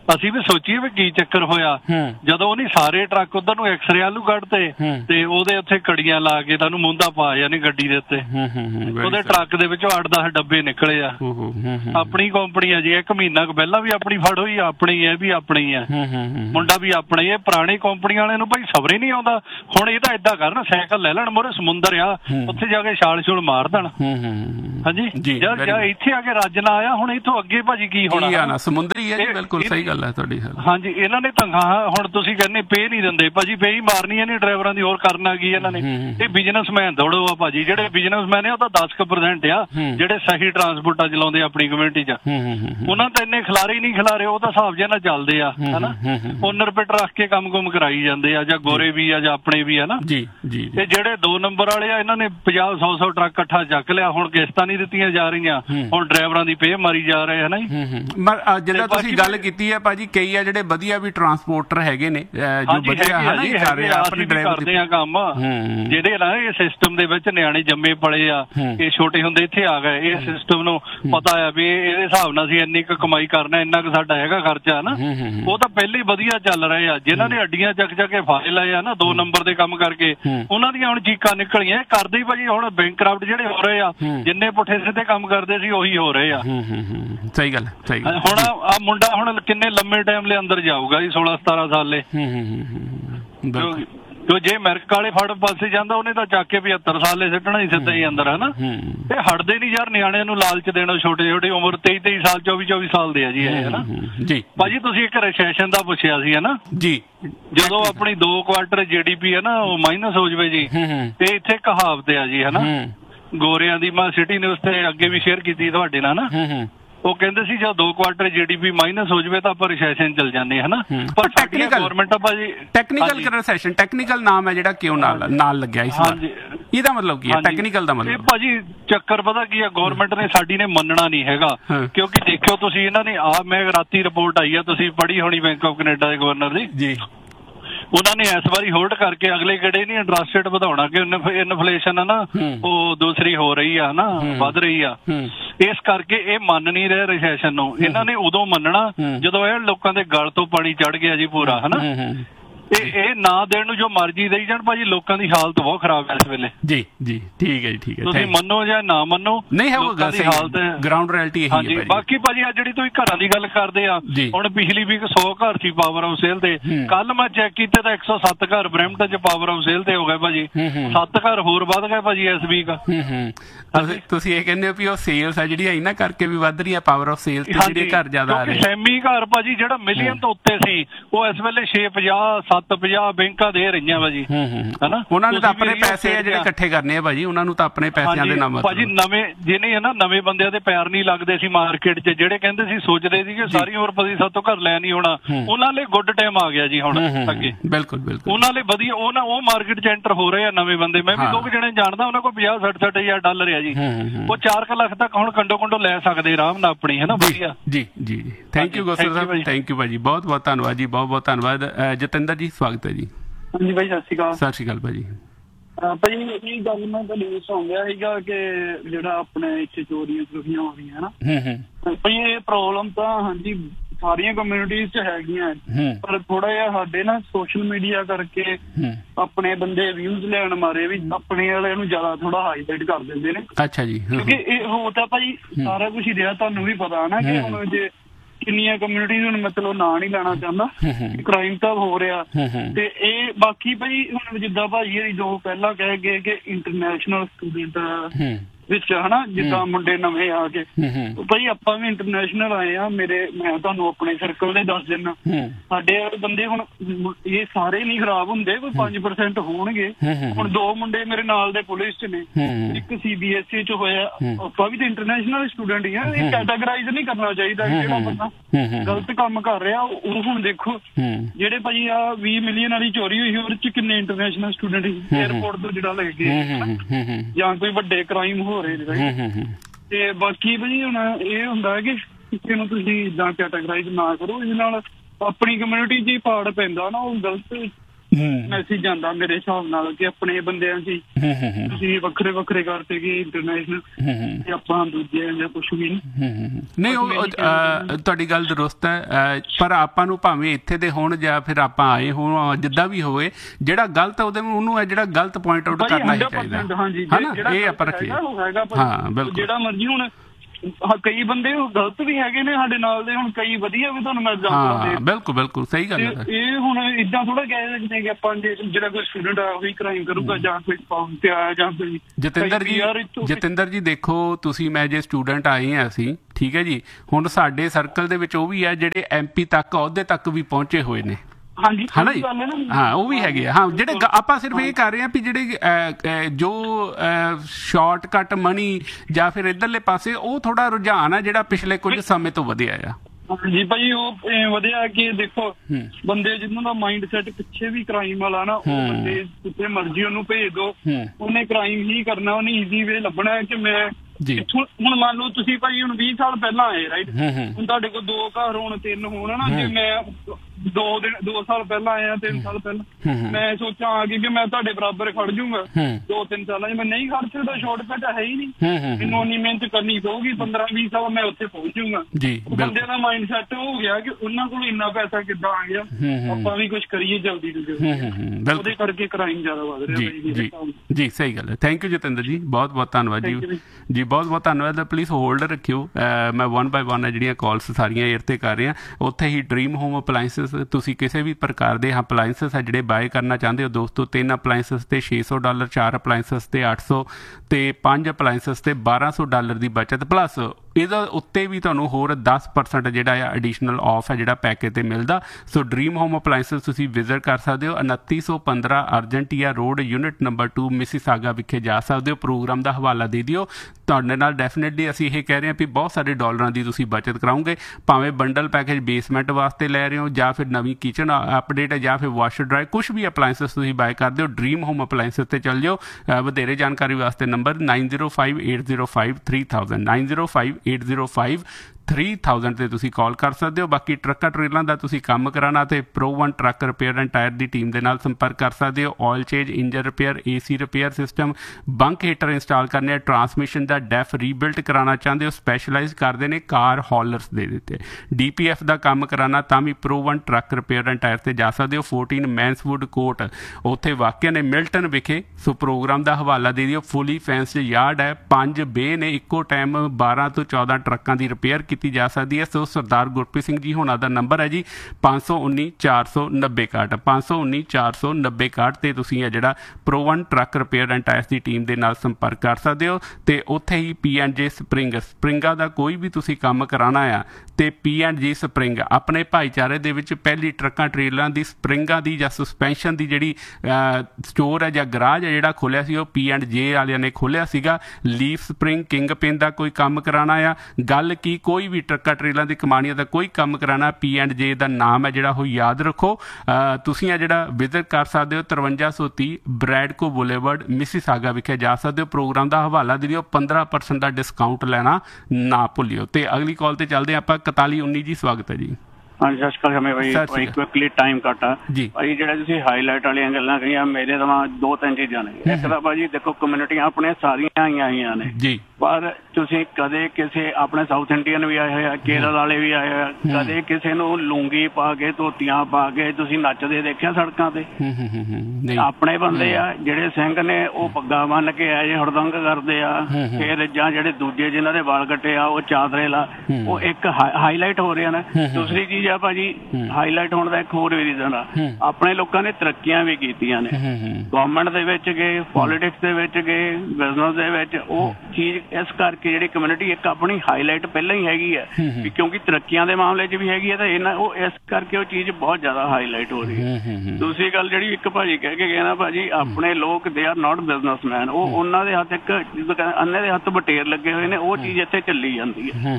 ਅਸੀਂ ਵੀ ਸੋਚੀਏ ਵੀ ਕੀ ਚੱਕਰ ਹੋਇਆ। ਜਦੋਂ ਉਹਨੇ ਸਾਰੇ ਟਰੱਕ ਉਧਰ ਨੂੰ ਐਕਸਰੇ ਆਲੂ ਕੱਢਤੇ ਤੇ ਉਹਦੇ ਉੱਥੇ ਕੜੀਆਂ ਲਾ ਕੇ ਤੁਹਾਨੂੰ ਮੁੰਦਾ ਪਾ ਜਾਣੀ ਗੱਡੀ ਦੇ ਉੱਤੇ, ਉਹਦੇ ਟਰੱਕ ਦੇ ਵਿੱਚੋਂ ਅੱਠ ਦਸ ਡੱਬੇ ਨਿਕਲੇ ਆ। ਆਪਣੀ ਕੰਪਨੀ ਆ ਜੀ, ਇੱਕ ਮਹੀਨਾ ਕੁ ਪਹਿਲਾਂ ਵੀ ਆਪਣੀ ਫੜ ਹੋਈ, ਆਪਣੀ ਹੈ ਵੀ ਆਪਣੀ ਹੈ, ਮੁੰਡਾ ਵੀ ਆਪਣਾ ਹੀ ਹੈ। ਪੁਰਾਣੀ ਕੰਪਨੀ ਵਾਲਿਆਂ ਨੂੰ ਭਾਈ ਸਬਰ ਹੀ ਨਹੀਂ ਆਉਂਦਾ। ਹੁਣ ਇਹ ਤਾਂ ਏਦਾਂ ਕਰਨ, ਸਾਈਕਲ ਲੈ ਲੈਣ, ਮੋਰੇ ਸਮੁੰਦਰ ਆ, ਉੱਥੇ ਜਾ ਕੇ ਛਾਲ ਛੂਲ ਮਾਰ ਦੇਣ। ਹਾਂਜੀ, ਜਦ ਇੱਥੇ ਆ ਕੇ ਰੱਜ ਨਾ ਆਇਆ, ਹੁਣ ਇੱਥੋਂ ਅੱਗੇ ਭਾਜੀ ਕੀ ਹੋਣਾ?
ਸਮੁੰਦਰੀ ਹੈ ਜੀ, ਬਿਲਕੁਲ ਸਹੀ ਗੱਲ ਹੈ ਤੁਹਾਡੀ।
ਹਾਂਜੀ, ਇਹਨਾਂ ਨੇ ਤਨਖਾਹ ਹੁਣ ਤੁਸੀਂ ਕਹਿੰਦੇ ਪੇ ਨਹੀਂ ਦਿੰਦੇ ਭਾਜੀ, ਪੇ ਹੀ ਮਾਰਨੀ ਹੈ ਨਹੀਂ ਡਰਾਈਵਰਾਂ ਦੀ, ਹੋਰ ਕਰਨਾ ਕੀ ਇਹਨਾਂ ਨੇ? ਇਹ ਬਿਜ਼ਨਸਮੈਨ ਦੌੜੋ ਆ ਭਾਜੀ, ਜਿਹੜੇ ਬਿਜ਼ਨਸਮੈਨ ਆ ਉਹ ਤਾਂ ਦਸ ਕੁ ਪਰਸੈਂਟ ਆ ਜਿਹੜੇ ਸਹੀ ਟਰਾਂਸਪੋਰਟਾਂ ਚਲਾਉਂਦੇ ਆਪਣੀ ਕਮਿਊਨਿਟੀ 'ਚ। ਉਹਨਾਂ ਤਾਂ ਇੰਨੇ ਖਿਲਾਰੇ ਹੀ ਨਹੀਂ ਖਿਲਾਰੇ, ਉਹ ਤਾਂ ਹਿਸਾਬ ਜਿਹਾ ਨਾਲ ਚੱਲਦੇ ਆ ਹਨਾ, ਓਨਰ ਪਿੱਟ ਰੱਖ ਕੇ ਕੰਮ ਕੁਮ ਕਰਾਈ ਜਾਂਦੇ ਆ, ਜਾਂ ਗੋਰੇ ਵੀ ਆ ਜਾਂ ਆਪਣੇ ਵੀ ਆ ਨਾ ਜੀ ਜੀ। ਤੇ ਜਿਹੜੇ ਦੋ ਨੰਬਰ ਵਾਲੇ ਆ, ਇਹਨਾਂ ਨੇ ਪੰਜਾਹ ਸੌ ਸੌ ਟਰੱਕ ਇਕੱਠਾ ਚੱਕ ਲਿਆ, ਹੁਣ ਕਿਸ਼ਤਾਂ ਨਹੀਂ ਦਿੱਤੀਆਂ ਜਾ ਰਹੀਆਂ, ਹੁਣ ਡਰਾਈਵਰਾਂ ਦੀ ਪੇ ਮਾਰੀ ਜਾ ਰਹੇ ਹਨਾ ਜੀ।
ਜਿੱਦਾਂ ਤੁਸੀਂ ਗੱਲ ਕੀਤੀ ਹੈ ਭਾਜੀ, ਕਈ ਆ ਜਿਹੜੇ ਵਧੀਆ ਵੀ ਟਰਾਂਸਪੋਰਟਰ ਹੈਗੇ ਨੇ ਜੋ ਵਧੀਆ ਹਨਾ ਕਰ ਰਹੇ ਆ, ਆਪਣੇ ਡਰਾਈਵਰ ਕਰਦੇ ਆ ਕੰਮ, ਜਿਹੜੇ ਨਾ ਇਹ ਸਿਸਟਮ ਦੇ ਵਿੱਚ ਨਿਆਣੇ ਜੰਮੇ ਪਲੇ ਆ, ਇਹ ਛੋਟੇ ਹੁੰਦੇ ਇੱਥੇ ਆ ਗਏ, ਇਹ ਸਿਸਟਮ ਨੂੰ ਪਤਾ ਆ ਵੀ ਇਹਦੇ ਹਿਸਾਬ ਨਾਲ ਅਸੀਂ ਇੰਨੀ ਕੁ ਕਮਾਈ ਕਰਨਾ, ਇੰਨਾ ਕੁ ਸਾਡਾ ਹੈਗਾ ਖਰਚਾ ਨਾ, ਉਹ ਤਾਂ ਪਹਿਲੇ ਹੀ ਵਧੀਆ ਚੱਲ ਰਹੇ ਆ। ਜਿਨ੍ਹਾਂ ਨੇ ਅੱਡੀਆਂ ਚੱਕ ਚੱਕ ਕੇ ਫਾਇਲ ਲਏ ਆ ਨਾ ਦੋ ਨੰਬਰ ਦੇ ਕੰਮ ਕਰਕੇ, ਉਹਨਾਂ ਦੀਆਂ ਹੁਣ ਚੀਕਾਂ ਨਿਕਲੀਆਂ। ਇਹ ਕਰਦੇ ਹੀ ਭਾਜੀ ਹੁਣ ਬੈਂਕਰਪਟ ਜਿਹੜੇ ਹੋ ਰਹੇ ਆ, ਜਿੰਨੇ ਪੁੱਠੇ ਸਿੱਧੇ ਕੰਮ ਕਰਦੇ ਸੀ ਉਹੀ ਹੋ ਰਹੇ ਆ। ਸਹੀ ਗੱਲ, ਸਹੀ ਗੱਲ।
ਹੁਣ ਆ ਮੁੰਡਾ ਹੁਣ ਕਿੰਨੇ ਲੰਮੇ ਟਾਈਮ ਲਈ ਅੰਦਰ ਜਾਊਗਾ ਜੀ, ਸੋਲਾਂ ਸਤਾਰਾਂ ਸਾਲੇ। ਕਿਉਂ ਜੇ ਅਮਰੀਕਾ ਵਾਲੇ ਫੜ ਪਾਸੇ ਜਾਂਦਾ, ਉਹਨੇ ਤਾਂ ਚੱਕ ਕੇ ਪਝੱਤਰ ਸਾਲੇ ਸਿੱਟਣਾ ਹੀ ਸਿੱਧਾ ਹੀ ਅੰਦਰ ਹਨਾ। ਇਹ ਹਟਦੇ ਨੀ ਯਾਰ, ਨਿਆਣਿਆਂ ਨੂੰ ਲਾਲਚ ਦੇਣਾ, ਛੋਟੇ ਛੋਟੇ ਉਮਰ ਤੇਈ ਤੇਈ ਸਾਲ ਚੌਵੀ ਚੌਵੀ ਸਾਲ ਦੇ ਆ ਜੀ ਇਹ ਹਨਾ ਜੀ। ਭਾਜੀ ਤੁਸੀਂ ਇੱਕ ਰੈਸੈਸ਼ਨ ਦਾ ਪੁੱਛਿਆ ਸੀ ਹਨਾ ਜੀ, ਜਦੋਂ ਆਪਣੀ ਦੋ ਕੁਆਰਟਰ ਜੀ ਡੀ ਪੀ ਹੈ ਨਾ ਉਹ ਮਾਈਨਸ ਹੋ ਜਾਵੇ ਜੀ, ਤੇ ਇੱਥੇ ਕਹਾਵਤ ਆ ਜੀ ਹਨਾ ਗੋਰਿਆਂ ਦੀ, ਮੈਂ ਸਿਟੀ ਨਿਊਜ਼ ਤੇ ਅੱਗੇ ਵੀ ਸ਼ੇਅਰ ਕੀਤੀ ਤੁਹਾਡੇ ਨਾਲ ਨਾ, ਉਹ ਕਹਿੰਦੇ ਸੀ ਜਦੋਂ ਦੋ ਕੁਆਰਟਰ ਜੀ ਡੀ ਪੀ ਮਾਈਨਸ ਹੋ ਜਾਵੇ ਤਾਂ ਆਪਾਂ ਰਿਸੈਸ਼ਨ ਚੱਲ ਜਾਂਦੇ ਹਨਾ। ਪਰ ਟੈਕਨੀਕਲ ਗਵਰਨਮੈਂਟ ਆ ਭਾਜੀ,
ਟੈਕਨੀਕਲ ਰਿਸੈਸ਼ਨ, ਟੈਕਨੀਕਲ ਨਾਮ ਹੈ ਜਿਹੜਾ ਕਿਉਂ ਨਾਲ ਨਾਲ ਲੱਗਿਆ ਇਸ ਵਾਰ, ਇਹਦਾ ਮਤਲਬ ਕੀ ਹੈ ਟੈਕਨੀਕਲ ਦਾ ਮਤਲਬ?
ਇਹ ਭਾਜੀ ਚੱਕਰ ਪਤਾ ਕੀ ਆ, ਗਵਰਨਮੈਂਟ ਨੇ ਸਾਡੀ ਨੇ ਮੰਨਣਾ ਨਹੀਂ ਹੈਗਾ, ਕਿਉਂਕਿ ਦੇਖਿਓ ਤੁਸੀਂ ਇਹਨਾਂ ਨੇ ਆ, ਮੈਂ ਰਾਤੀ ਰਿਪੋਰਟ ਆਈ ਆ, ਤੁਸੀਂ ਪੜ੍ਹੀ ਹੋਣੀ ਬੈਂਕ ਆਫ ਕੈਨੇਡਾ ਦੇ ਗਵਰਨਰ ਦੀ ਜੀ, ਉਹਨਾਂ ਨੇ ਇਸ ਵਾਰੀ ਹੋਲਡ ਕਰਕੇ ਅਗਲੇ ਗੇੜੇ ਨਹੀਂ ਇੰਟਰਸਟ ਰੇਟ ਵਧਾਉਣਾ, ਕਿ ਇਨਫਲੇਸ਼ਨ ਹੈ ਨਾ ਉਹ ਦੂਸਰੀ ਹੋ ਰਹੀ ਆ ਨਾ, ਵੱਧ ਰਹੀ ਆ, ਇਸ ਕਰਕੇ ਇਹ ਮੰਨ ਨਹੀਂ ਰਹੇ ਰਿਸੈਸ਼ਨ ਨੂੰ। ਇਹਨਾਂ ਨੇ ਉਦੋਂ ਮੰਨਣਾ ਜਦੋਂ ਇਹ ਲੋਕਾਂ ਦੇ ਗਲ ਤੋਂ ਪਾਣੀ ਚੜ ਗਿਆ ਜੀ ਪੂਰਾ ਹਨਾ। ਇਹ ਇਹ ਨਾ ਦੇਣ ਨੂੰ ਜੋ ਮਰਜ਼ੀ ਦੇਈ ਜਾਣ ਭਾਜੀ, ਲੋਕਾਂ ਦੀ ਹਾਲਤ ਬਹੁਤ ਖਰਾਬ ਹੈ ਇਸ ਵੇਲੇ ਜੀ ਜੀ। ਠੀਕ ਹੈ ਜੀ, ਠੀਕ ਹੈ, ਤੁਸੀਂ ਮੰਨੋ ਜਾਂ ਨਾ ਮੰਨੋ, ਨਹੀਂ ਹੈ ਉਹ ਹਾਲਤ
ਗਰਾਊਂਡ ਰਿਐਲਿਟੀ ਇਹੀ ਹੈ।
ਬਾਕੀ ਭਾਜੀ ਆ ਜਿਹੜੀ ਤੁਸੀਂ ਘਰਾਂ ਦੀ ਗੱਲ ਕਰਦੇ ਆ, ਹੁਣ ਪਿਛਲੀ ਵੀਕ ਸੌ ਘਰ ਸੀ ਪਾਵਰ ਹਾਊਸ ਸੇਲ ਤੇ, ਕੱਲ ਮੈਂ ਚੈੱਕ ਕੀਤੇ ਤਾਂ ਇੱਕ ਸੌ ਸੱਤ ਘਰ ਬਰੈਂਪਟਨ ਚ ਪਾਵਰ ਹਾਊਸ ਸੇਲ ਤੇ ਹੋ ਗਏ ਭਾਜੀ, ਸੱਤ ਘਰ ਹੋਰ ਵੱਧ ਗਏ ਭਾਜੀ ਇਸ ਵੀਕ।
ਤੁਸੀਂ ਇਹ ਕਹਿੰਦੇ ਹੋ ਵੀ ਉਹ ਸੇਲਸ ਆ ਜਿਹੜੀਆਂ ਇਹਨਾਂ ਕਰਕੇ ਵੀ ਵੱਧ ਰਹੀਆਂ, ਪਾਵਰ ਹਾਊਸ ਸੇਲ ਤੇ ਜਿਹੜੇ ਘਰ ਜ਼ਿਆਦਾ ਆ ਰਹੇ,
ਸੈਮੀ ਘਰ ਭਾਜੀ ਜਿਹੜਾ ਮਿਲੀਅਨ ਤੋਂ ਉੱਤੇ ਸੀ ਉਹ ਇਸ ਵੇਲੇ ਛੇ ਪੰਜਾਹ ਸੱਤ ਪੰਜਾਹ ਬੈਂਕਾਂ ਦੇ ਰਹੀਆਂ ਭਾਜੀ ਹਨਾ।
ਉਹਨਾਂ ਨੇ ਤਾਂ ਆਪਣੇ ਪੈਸੇ ਆ ਜਿਹੜੇ ਇਕੱਠੇ ਕਰਨੇ ਆ ਭਾਜੀ, ਉਹਨਾਂ ਨੂੰ ਤਾਂ ਆਪਣੇ ਪੈਸਿਆਂ ਦੇ ਨਾਮ
ਭਾਜੀ ਨਵੇਂ ਜਿਹਨੇ ਨਾ ਨਵੇਂ ਬੰਦਿਆਂ ਦੇ ਪੈਰ ਨਹੀਂ ਲੱਗਦੇ ਸੀ ਮਾਰਕੀਟ 'ਚ, ਜਿਹੜੇ ਕਹਿੰਦੇ ਸੀ ਸੋਚਦੇ ਸੀ ਕਿ ਸਾਰੀ ਉਮਰ ਪਤੀ ਸਾਤੋਂ ਘਰ ਲੈ ਨਹੀਂ ਹੋਣਾ, ਉਹਨਾਂ ਲਈ ਗੁੱਡ ਟਾਈਮ ਆ ਗਿਆ ਜੀ ਹੁਣ ਅੱਗੇ।
ਬਿਲਕੁਲ ਬਿਲਕੁਲ,
ਉਹਨਾਂ ਲਈ ਵਧੀਆ, ਉਹ ਨਾ ਉਹ ਮਾਰਕੀਟ 'ਚ ਐਂਟਰ ਹੋ ਰਹੇ ਆ ਨਵੇਂ ਬੰਦੇ। ਮੈਂ ਵੀ ਦੋ ਕੁ ਜਣੇ ਜਾਣਦਾ, ਉਹਨਾਂ ਕੋਲ ਪੰਜਾਹ ਸੱਠ ਸੱਠ ਹਜ਼ਾਰ ਡਾਲਰ ਆ ਜੀ, ਉਹ ਚਾਰ ਕੁ ਲੱਖ ਤੱਕ ਹੁਣ ਕੰਡੋ ਕੰਡੋ ਲੈ ਸਕਦੇ ਆਰਾਮ ਨਾਲ ਆਪਣੀ ਹੈ ਨਾ ਵਧੀਆ ਜੀ ਜੀ ਜੀ। Thank you Gosal Sahib,
thank you ਭਾਜੀ, ਬਹੁਤ ਬਹੁਤ ਧੰਨਵਾਦ ਜੀ, ਬਹੁਤ ਬਹੁਤ ਧੰਨਵਾਦ। ਜਤਿੰਦਰ ਜੀ ਸਵਾਗਤ ਹੈ ਜੀ।
ਹਾਂਜੀ ਭਾਈ, ਸਤਿ ਸ਼੍ਰੀ ਅਕਾਲ।
ਸਤਿ ਸ਼੍ਰੀ ਅਕਾਲ ਭਾਜੀ।
ਭਾਜੀ ਇਹ ਗੱਲ ਮੈਂ ਤਾਂ ਨਿਊਜ਼ ਸੁਣ ਰਿਹਾ ਸੀਗਾ ਕਿ ਜਿਹੜਾ ਆਪਣੇ ਇੱਥੇ ਚੋਰੀਆਂ ਚੋਰੀਆਂ ਹੋ ਰਹੀਆਂ ਨਾ ਭਾਈ, ਇਹ ਪ੍ਰੋਬਲਮ ਤਾਂ ਹਾਂਜੀ ਸਾਰੀਆਂ ਕਮਿਊਨਿਟੀਜ਼ 'ਚ ਹੈਗੀਆਂ, ਪਰ ਥੋੜਾ ਜਿਹਾ ਸਾਡੇ ਨਾ ਸੋਸ਼ਲ ਮੀਡੀਆ ਕਰਕੇ ਆਪਣੇ ਬੰਦੇ ਵਿਊਜ਼ ਲੈਣ ਮਾਰੇ ਵੀ ਆਪਣੇ ਵਾਲਿਆਂ ਨੂੰ ਜ਼ਿਆਦਾ ਥੋੜਾ ਹਾਈਲਾਈਟ ਕਰ ਦਿੰਦੇ ਨੇ।
ਅੱਛਾ ਜੀ,
ਕਿਉਂਕਿ ਇਹ ਹੋ ਤਾਂ ਭਾਈ ਸਾਰਾ ਕੁਛ ਹੀ ਰਿਹਾ, ਤੁਹਾਨੂੰ ਵੀ ਪਤਾ ਨਾ ਕਿ ਹੁਣ ਜੇ ਕਿੰਨੀਆਂ ਕਮਿਊਨਿਟੀਜ਼ ਹੁਣ ਮਤਲਬ ਨਾਂ ਨਹੀਂ ਲੈਣਾ ਚਾਹੁੰਦਾ, ਕ੍ਰਾਈਮ ਤਾਂ ਹੋ ਰਿਹਾ। ਤੇ ਇਹ ਬਾਕੀ ਭਾਈ ਹੁਣ ਜਿੱਦਾਂ ਭਾਜੀ ਜੋ ਪਹਿਲਾਂ ਕਹਿ ਗਏ ਕਿ ਇੰਟਰਨੈਸ਼ਨਲ ਸਟੂਡੈਂਟ ਵਿੱਚ ਹਨਾ, ਜਿੱਦਾਂ ਮੁੰਡੇ ਨਵੇਂ ਆ ਕੇ ਭਾਈ ਆਪਾਂ ਵੀ ਇੰਟਰਨੈਸ਼ਨਲ ਆਏ ਆ, ਮੇਰੇ ਮੈਂ ਤੁਹਾਨੂੰ ਆਪਣੇ ਸਰਕਲ ਦੇ ਦੱਸ ਦਿੰਦਾ, ਸਾਡੇ ਬੰਦੇ ਹੁਣ ਇਹ ਸਾਰੇ ਨਹੀਂ ਖਰਾਬ ਹੁੰਦੇ, ਕੋਈ ਪੰਜ ਪਰਸੈਂਟ ਹੋਣਗੇ। ਹੁਣ ਦੋ ਮੁੰਡੇ ਮੇਰੇ ਨਾਲ ਦੇ ਪੁਲਿਸ ਚ ਨੇ, ਇੱਕ ਸੀ ਬੀ ਐਸ ਈ ਚ ਹੋਇਆ, ਆਪਾਂ ਵੀ ਤਾਂ ਇੰਟਰਨੈਸ਼ਨਲ ਸਟੂਡੈਂਟ ਹੀ ਆ। ਇਹ ਕੈਟਾਗਰਾਈਜ਼ ਨਹੀਂ ਕਰਨਾ ਚਾਹੀਦਾ, ਜਿਹੜਾ ਬੰਦਾ ਗਲਤ ਕੰਮ ਕਰ ਰਿਹਾ ਉਹ ਹੁਣ ਦੇਖੋ ਜਿਹੜੇ ਭਾਜੀ ਆ ਵੀਹ ਮਿਲੀਅਨ ਵਾਲੀ ਚੋਰੀ ਹੋਈ ਉਹਦੇ ਚ ਕਿੰਨੇ ਇੰਟਰਨੈਸ਼ਨਲ ਸਟੂਡੈਂਟ ਸੀ ਏਅਰਪੋਰਟ ਤੋਂ ਜਿਹੜਾ ਲੈ ਗਏ, ਜਾਂ ਕੋਈ ਵੱਡੇ ਕ੍ਰਾਈਮ ਹੋ ਰਹੇ ਨੇ। ਤੇ ਬਾਕੀ ਭਾਜੀ ਹੁਣ ਇਹ ਹੁੰਦਾ ਕਿ ਕਿਸੇ ਨੂੰ ਤੁਸੀਂ ਇਦਾਂ ਕੈਟਾਗਰਾਈਜ਼ ਨਾ ਕਰੋ, ਇਹਦੇ ਨਾਲ ਆਪਣੀ ਕਮਿਊਨਿਟੀ 'ਚ ਹੀ ਪਾੜ ਪੈਂਦਾ ਨਾ, ਉਹ ਗਲਤ ਮੈਸੇਜ ਆਉਂਦਾ ਮੇਰੇ ਹਿਸਾਬ ਨਾਲ ਕਿ ਆਪਣੇ ਬੰਦਿਆਂ ਚ ਤੁਸੀਂ ਵੱਖਰੇ ਵੱਖਰੇ ਕਰਤੇ ਕਿ ਇੰਟਰਨੈਸ਼ਨਲ ਤੇ ਆਪਾਂ ਦੂਜੇ ਜਾਂ ਕੁਛ ਵੀ
ਨਹੀਂ। ਉਹ ਤੁਹਾਡੀ ਗੱਲ ਦਰੁਸਤ ਹੈ, ਪਰ ਆਪਾਂ ਨੂੰ ਭਾਵੇਂ ਇੱਥੇ ਦੇ ਹੋਣ ਜਾਂ ਫਿਰ ਆਪਾਂ ਆਏ ਹੋਣ, ਜਿੱਦਾਂ ਵੀ ਹੋਵੇ, ਜਿਹੜਾ ਗਲਤ ਉਹਦੇ ਉਹਨੂੰ ਹੈ ਜਿਹੜਾ ਗਲਤ ਪੁਆਇੰਟ ਆਊਟ ਕਰਨਾ ਹੀ ਚਾਹੀਦਾ।
ਹਾਂਜੀ,
ਇਹ ਆਪਾਂ ਰੱਖੀਏ।
ਹਾਂ ਬਿਲਕੁਲ, ਜਿਹੜਾ ਮਰਜ਼ੀ ਹੁਣ ਕਈ ਬੰਦੇ ਗਲਤ ਵੀ ਹੈਗੇ ਨੇ ਸਾਡੇ ਨਾਲ ਦੇ, ਹੁਣ ਕਈ ਵਧੀਆ ਵੀ ਤੁਹਾਨੂੰ ਮੈਂ
ਹਾਂ ਬਿਲਕੁਲ ਬਿਲਕੁਲ ਸਹੀ ਗੱਲ ਹੈ।
ਇਹ ਹੁਣ ਏਦਾਂ ਥੋੜਾ ਕਹਿ ਸਕਦੇ ਕਿ ਆਪਾਂ ਜਿਹੜਾ ਕੋਈ ਸਟੂਡੈਂਟ ਆ ਉਹੀ ਕ੍ਰਾਈਮ ਕਰੂਗਾ ਜਾਂ ਕੋਈ ਫਾਰਮ ਤੇ ਆਇਆ ਜਾਂ ਕੋਈ।
ਜਤਿੰਦਰ ਜੀ ਜਤਿੰਦਰ ਜੀ ਦੇਖੋ, ਤੁਸੀਂ ਮੈਂ ਜੇ ਸਟੂਡੈਂਟ ਆਏ ਹਾਂ ਅਸੀਂ, ਠੀਕ ਹੈ ਜੀ, ਹੁਣ ਸਾਡੇ ਸਰਕਲ ਦੇ ਵਿੱਚ ਉਹ ਵੀ ਹੈ ਜਿਹੜੇ ਐਮ ਪੀ ਤੱਕ ਅਹੁਦੇ ਤੱਕ ਵੀ ਪਹੁੰਚੇ ਹੋਏ ਨੇ।
ਹਾਂਜੀ
ਹੈ ਨਾ ਜੀ, ਹਾਂ ਉਹ ਵੀ ਹੈਗੇ ਆ। ਹਾਂ ਜਿਹੜੇ ਆਪਾਂ ਸਿਰਫ ਇਹ ਕਰ ਰਹੇ ਹਾਂ ਵੀ ਜਿਹੜੇ ਜੋ ਸ਼ਾਰਟਕਟ ਮਨੀ ਜਾਂ ਫਿਰ ਇੱਧਰਲੇ ਪਾਸੇ, ਉਹ ਥੋੜਾ ਰੁਝਾਨ ਹੈ ਜਿਹੜਾ ਪਿਛਲੇ ਕੁਝ ਸਮੇਂ ਤੋਂ ਵਧਿਆ ਆ।
ਹਾਂਜੀ ਭਾਈ, ਉਹ ਵਧਿਆ ਕਿ ਦੇਖੋ ਬੰਦੇ ਜਿਹਨਾਂ ਦਾ ਮਾਈਂਡ ਸੈਟ ਪਿੱਛੇ ਵੀ ਕ੍ਰਾਈਮ ਵਾਲਾ ਨਾ, ਉਹ ਬੰਦੇ ਜਿੱਥੇ ਮਰਜ਼ੀ ਉਹਨੂੰ ਭੇਜ ਦੋ, ਉਹਨੇ ਕ੍ਰਾਈਮ ਹੀ ਕਰਨਾ, ਉਹਨੇ ਈਜ਼ੀ ਵੇ ਲੱਭਣਾ ਕਿ ਮੈਂ ਹੁਣ ਮੰਨ ਲਓ ਤੁਸੀਂ ਭਾਈ ਹੁਣ ਵੀਹ ਸਾਲ ਪਹਿਲਾਂ ਆਏ ਰਾਈਟ, ਹੁਣ ਤੁਹਾਡੇ ਕੋਲ ਦੋ ਘਰ ਹੋਣ, ਤਿੰਨ ਹੋਣ ਨਾ, ਜੇ ਮੈਂ ਦੋ ਦਿਨ ਦੋ ਸਾਲ ਪਹਿਲਾਂ ਆਇਆ, ਤਿੰਨ ਸਾਲ ਪਹਿਲਾਂ ਮੈਂ ਸੋਚਾਂ ਆ ਗਈ ਕਿ ਮੈਂ ਤੁਹਾਡੇ ਬਰਾਬਰ ਖੜ ਜਾਊਂਗਾ ਦੋ ਤਿੰਨ ਸਾਲਾਂ ਚ, ਮੈਂ ਨਹੀਂ ਖੜ ਸਕਦਾ। ਸ਼ਾਰਟਕਟ ਹੈ ਹੀ ਨਹੀਂ, ਮੈਨੂੰ ਉਨੀ ਮਿਹਨਤ ਕਰਨੀ ਪਊਗੀ, ਪੰਦਰਾਂ ਵੀਹ ਸਾਲ ਮੈਂ ਉੱਥੇ ਪਹੁੰਚ ਜਾਊਂਗਾ। ਬੰਦੇ ਦਾ ਮਾਈਂਡ ਸੈਟ ਹੋ ਗਿਆ ਕਿ ਉਹਨਾਂ ਕੋਲ ਇੰਨਾ ਪੈਸਾ ਕਿੱਦਾਂ ਆ ਗਿਆ, ਆਪਾਂ ਵੀ ਕੁਛ ਕਰੀਏ ਜਲਦੀ ਤੋਂ ਜਲਦੀ, ਉਹਦੇ ਕਰਕੇ ਕ੍ਰਾਈਮ ਜ਼ਿਆਦਾ ਵੱਧ ਰਿਹਾ।
ਜੀ ਸਹੀ ਗੱਲ ਹੈ। ਥੈਂਕ ਯੂ ਜਤਿੰਦਰ ਜੀ, ਬਹੁਤ ਬਹੁਤ ਧੰਨਵਾਦ ਜੀ। ਜੀ ਬਹੁਤ ਬਹੁਤ ਧੰਨਵਾਦ। ਪਲੀਜ਼ ਹੋਲਡ ਰੱਖਿਓ, ਮੈਂ ਵਨ ਬਾਏ ਵਨ ਹੈ ਜਿਹੜੀਆਂ ਕਾਲਸ ਸਾਰੀਆਂ ਏਅਰ ਤੇ ਕਰ ਰਿਹਾ। ਉੱਥੇ ਹੀ ਡਰੀਮ ਹੋਮ ਅਪਲਾਈਐਂਸਿਸ, ਤੁਸੀਂ ਕਿਸੇ ਵੀ ਪ੍ਰਕਾਰ ਦੇ ਅਪਲਾਈਐਂਸਿਸ ਹੈ ਜਿਹੜੇ ਬਾਏ ਕਰਨਾ ਚਾਹੁੰਦੇ ਹੋ ਦੋਸਤੋ, ਤਿੰਨ ਅਪਲਾਈਐਂਸਿਸ ਤੇ ਛੇ ਸੌ ਡਾਲਰ, ਚਾਰ ਅਪਲਾਈਐਂਸਿਸ ਤੇ ਅੱਠ ਸੌ ਤੇ ਪੰਜ ਅਪਲਾਈਐਂਸਿਸ ਤੇ ਬਾਰਾਂ ਸੌ ਡਾਲਰ ਦੀ ਬਚਤ, ਪਲੱਸ ਇਹਦਾ ਉੱਤੇ ਵੀ ਤੁਹਾਨੂੰ ਹੋਰ ਦਸ ਪਰਸੈਂਟ ਜਿਹੜਾ ਆ ਐਡੀਸ਼ਨਲ ਆਫ ਹੈ ਜਿਹੜਾ ਪੈਕੇਜ 'ਤੇ ਮਿਲਦਾ। ਸੋ ਡਰੀਮ ਹੋਮ ਅਪਲਾਈਐਂਸਿਸ ਤੁਸੀਂ ਵਿਜ਼ਿਟ ਕਰ ਸਕਦੇ ਹੋ, ਉਨੱਤੀ ਸੌ ਪੰਦਰਾਂ ਅਰਜੈਂਟੀਆ road, unit number two, Mississauga ਵਿਖੇ ਜਾ ਸਕਦੇ ਹੋ। ਪ੍ਰੋਗਰਾਮ ਦਾ ਹਵਾਲਾ ਦੇ ਦਿਓ, ਤੁਹਾਡੇ ਨਾਲ ਡੈਫੀਨੇਟਲੀ ਅਸੀਂ ਇਹ ਕਹਿ ਰਹੇ ਹਾਂ ਵੀ ਬਹੁਤ ਸਾਰੇ ਡਾਲਰਾਂ ਦੀ ਤੁਸੀਂ ਬਚਤ ਕਰਾਓਗੇ, ਭਾਵੇਂ ਬੰਡਲ ਪੈਕੇਜ ਬੇਸਮੈਂਟ ਵਾਸਤੇ ਲੈ ਰਹੇ ਹੋ ਜਾਂ ਫਿਰ ਨਵੀਂ ਕਿਚਨ ਅਪਡੇਟ ਹੈ ਜਾਂ ਫਿਰ ਵਾਸ਼ਰ ਡਰਾਈ, ਕੁਛ ਵੀ ਅਪਲਾਈਐਂਸਿਸ ਤੁਸੀਂ ਬਾਏ ਕਰਦੇ ਹੋ, ਡਰੀਮ ਹੋਮ ਅਪਲਾਈਐਂਸਿਸ 'ਤੇ ਚੱਲ ਜਾਓ। ਵਧੇਰੇ ਜਾਣਕਾਰੀ ਵਾਸਤੇ number nine zero five eight zero five three thousand nine zero five eight zero five three thousand 'ਤੇ ਤੁਸੀਂ ਕਾਲ ਕਰ ਸਕਦੇ ਹੋ। ਬਾਕੀ ਟਰੱਕਾਂ ਟਰੇਲਾਂ ਦਾ ਤੁਸੀਂ ਕੰਮ ਕਰਾਉਣਾ ਤੇ pro one truck repair and tyre the team ਦੇ ਨਾਲ ਸੰਪਰਕ ਕਰ ਸਕਦੇ ਹੋ। ਆਇਲ ਚੇਂਜ, ਇੰਜਨ ਰਿਪੇਅਰ, ਏ ਸੀ repair system, bunk heater install ਕਰਨੇ, ਟਰਾਂਸਮਿਸ਼ਨ ਦਾ ਡੈਫ ਰੀਬਿਲਟ ਕਰਾਉਣਾ ਚਾਹੁੰਦੇ ਹੋ, ਸਪੈਸ਼ਲਾਈਜ਼ ਕਰਦੇ ਨੇ ਕਾਰ ਹੌਲਰਸ ਦੇ ਦਿੱਤੇ। ਡੀ ਪੀ ਐਫ ਦਾ ਕੰਮ ਕਰਾਉਣਾ ਤਾਂ ਵੀ pro one truck repair and tyre 'ਤੇ ਜਾ ਸਕਦੇ ਹੋ। ਫੋਰਟੀਨ ਮੈਂਸਵੁੱਡ ਕੋਰਟ ਉੱਥੇ ਵਾਕਿਆ ਨੇ ਮਿਲਟਨ ਵਿਖੇ। ਸੋ ਪ੍ਰੋਗਰਾਮ ਦਾ ਹਵਾਲਾ ਦੇ ਦਿਓ। ਫੁੱਲੀ ਫੈਂਸਡ ਯਾਰਡ ਹੈ, ਪੰਜ ਬੇ ਨੇ, ਇੱਕੋ ਟਾਈਮ ਬਾਰਾਂ ਤੋਂ ਚੌਦਾਂ ਟਰੱਕਾਂ ਦੀ ਰਿਪੇਅਰ ਕੀਤੀ ਜਾ ਸਕਦੀ ਹੈ। ਸੋ ਸਰਦਾਰ ਗੁਰਪ੍ਰੀਤ ਸਿੰਘ ਜੀ ਹੋਣਾ ਦਾ ਨੰਬਰ ਹੈ ਜੀ ਪੰਜ ਸੌ ਉੱਨੀ ਚਾਰ ਸੌ ਨੱਬੇ ਇਕਾਹਠ ਪੰਜ ਸੌ ਉੱਨੀ ਚਾਰ ਸੌ ਨੱਬੇ ਇਕਾਹਠ 'ਤੇ ਤੁਸੀਂ ਹੈ ਜਿਹੜਾ pro one truck repair and tyres the team ਦੇ ਨਾਲ ਸੰਪਰਕ ਕਰ ਸਕਦੇ ਹੋ। ਅਤੇ ਉੱਥੇ ਹੀ ਪੀ ਐਂਡ ਜੇ ਸਪਰਿੰਗ ਸਪਰਿੰਗਾਂ ਦਾ ਕੋਈ ਵੀ ਤੁਸੀਂ ਕੰਮ ਕਰਾਉਣਾ ਆ ਤੇ ਪੀ ਐਂਡ ਜੀ ਸਪਰਿੰਗ ਆਪਣੇ ਭਾਈਚਾਰੇ ਦੇ ਵਿੱਚ ਪਹਿਲੀ ਟਰੱਕਾਂ ਟਰੇਲਾਂ ਦੀ ਸਪਰਿੰਗਾਂ ਦੀ ਜਾਂ ਸਸਪੈਂਸ਼ਨ ਦੀ ਜਿਹੜੀ ਸਟੋਰ ਹੈ ਜਾਂ ਗਰਾਜ ਹੈ ਜਿਹੜਾ ਖੋਲ੍ਹਿਆ ਸੀ, ਉਹ ਪੀ ਐਂਡ ਜੇ ਵਾਲਿਆਂ ਨੇ ਖੋਲ੍ਹਿਆ ਸੀਗਾ। ਲੀਫ ਸਪਰਿੰਗ, ਕਿੰਗ ਪਿਨ ਦਾ ਕੋਈ ਕੰਮ ਕਰਾਉਣਾ ਆ, ਗੱਲ ਕੀ ਕੋਈ ਵੀ ਟਰੱਕਾਂ ਟਰੇਲਾਂ ਦੀ ਕਮਾਣੀਆਂ ਦਾ ਕੋਈ ਕੰਮ ਕਰਾਉਣਾ, ਪੀ ਐਂਡ ਜੇ ਦਾ ਨਾਮ ਹੈ ਜਿਹੜਾ ਉਹ ਯਾਦ ਰੱਖੋ। ਤੁਸੀਂ ਆ ਜਿਹੜਾ ਵਿਜ਼ਿਟ ਕਰ ਸਕਦੇ ਹੋ ਤਰਵੰਜਾ ਸੌ ਤੀਹ ਬਰੈਡਕੋ ਬੁਲੇਵਰਡ, ਮਿਸੀਸਾਗਾ ਵਿਖੇ ਜਾ ਸਕਦੇ ਹੋ। ਪ੍ਰੋਗਰਾਮ ਦਾ ਹਵਾਲਾ ਦੇ ਦਿਓ, ਪੰਦਰਾਂ ਪਰਸੈਂਟ ਦਾ ਡਿਸਕਾਊਂਟ ਲੈਣਾ ਨਾ ਭੁੱਲਿਓ। ਤੇ ਅਗਲੀ ਕਾਲ ਤੇ ਚੱਲਦੇ ਆਪਾਂ। ਇਕਤਾਲੀ ਉੱਨੀ ਜੀ, ਸਵਾਗਤ ਹੈ ਜੀ।
ਹਾਂਜੀ ਸਤਿ ਸ਼੍ਰੀ ਅਕਾਲ ਭਾਈ। ਭਾਈ ਕੁਇਕਲੀ ਟਾਈਮ ਘੱਟ ਆ
ਜੀ
ਭਾਈ। ਜਿਹੜਾ ਤੁਸੀਂ ਹਾਈਲਾਈਟ ਵਾਲੀਆਂ ਗੱਲਾਂ ਕਹੀਆਂ, ਮੇਰੇ ਤਾਂ ਦੋ ਤਿੰਨ ਚੀਜ਼ਾਂ ਨੇ। ਇੱਕ ਤਾਂ ਭਾਜੀ ਦੇਖੋ ਕਮਿਊਨਿਟੀਆਂ ਆਪਣੇ ਸਾਰੀਆਂ ਆਈਆਂ ਹੋਈਆਂ ਨੇ ਜੀ, ਪਰ ਤੁਸੀਂ ਕਦੇ ਕਿਸੇ ਆਪਣੇ ਸਾਊਥ ਇੰਡੀਅਨ ਵੀ ਆਏ ਹੋਏ ਆ, ਕੇਰਲ ਵਾਲੇ ਵੀ ਆਏ ਹੋਏ ਆ, ਕਦੇ ਕਿਸੇ ਨੂੰ ਲੂੰਗੀ ਪਾ ਕੇ ਧੋਤੀਆਂ ਪਾ ਕੇ ਤੁਸੀਂ ਨੱਚਦੇ ਦੇਖਿਆ ਸੜਕਾਂ ਤੇ? ਆਪਣੇ ਬੰਦੇ ਆ ਜਿਹੜੇ ਸਿੰਘ ਨੇ ਉਹ ਪੱਗਾਂ ਬੰਨ ਕੇ ਆਏ ਜੇ ਹੁੜਦੰਗ ਕਰਦੇ ਆ, ਫਿਰ ਜਾਂ ਜਿਹੜੇ ਦੂਜੇ ਜਿਨ੍ਹਾਂ ਦੇ ਵਾਲ ਕੱਟੇ ਆ ਉਹ ਚਾਦਰੇ ਲਾ, ਉਹ ਇੱਕ ਹਾਈਲਾਈਟ ਹੋ ਰਹੇ ਨੇ। ਦੂਸਰੀ ਚੀਜ਼ ਆ ਭਾਜੀ, ਹਾਈਲਾਈਟ ਹੋਣ ਦਾ ਇੱਕ ਹੋਰ ਵੀ ਰੀਜ਼ਨ ਆ, ਆਪਣੇ ਲੋਕਾਂ ਨੇ ਤਰੱਕੀਆਂ ਵੀ ਕੀਤੀਆਂ ਨੇ, ਗਵਰਨਮੈਂਟ ਦੇ ਵਿੱਚ ਗਏ, ਪੋਲੀਟਿਕਸ ਦੇ ਵਿੱਚ ਗਏ, ਬਿਜ਼ਨਸ ਦੇ ਵਿੱਚ। ਉਹ ਚੀਜ਼ ਇਸ ਕਰਕੇ ਜਿਹੜੀ ਕਮਿਊਨਿਟੀ ਇੱਕ ਆਪਣੀ ਹਾਈਲਾਈਟ ਪਹਿਲਾਂ ਹੀ ਹੈਗੀ ਹੈ, ਕਿਉਂਕਿ ਤਰੱਕੀਆਂ ਦੇ ਮਾਮਲੇ 'ਚ ਵੀ ਹੈਗੀ ਹੈ, ਤਾਂ ਇਹਨਾਂ ਉਹ ਇਸ ਕਰਕੇ ਉਹ ਚੀਜ਼ ਬਹੁਤ ਜ਼ਿਆਦਾ ਹਾਈਲਾਈਟ ਹੋ ਰਹੀ ਹੈ। ਦੂਸਰੀ ਗੱਲ ਜਿਹੜੀ ਇੱਕ ਭਾਜੀ ਕਹਿ ਕੇ ਗਏ ਨਾ ਭਾਜੀ, ਆਪਣੇ ਲੋਕ ਦੇ ਆਰ ਨਾਟ ਬਿਜ਼ਨਸਮੈਨ, ਉਹ ਉਹਨਾਂ ਦੇ ਹੱਥ ਇੱਕ ਜਿੱਦਾਂ ਕਹਿੰਦੇ ਅੰਨੇ ਦੇ ਹੱਥ ਬਟੇਰ ਲੱਗੇ ਹੋਏ ਨੇ, ਉਹ ਚੀਜ਼ ਇੱਥੇ ਚੱਲੀ ਜਾਂਦੀ ਹੈ।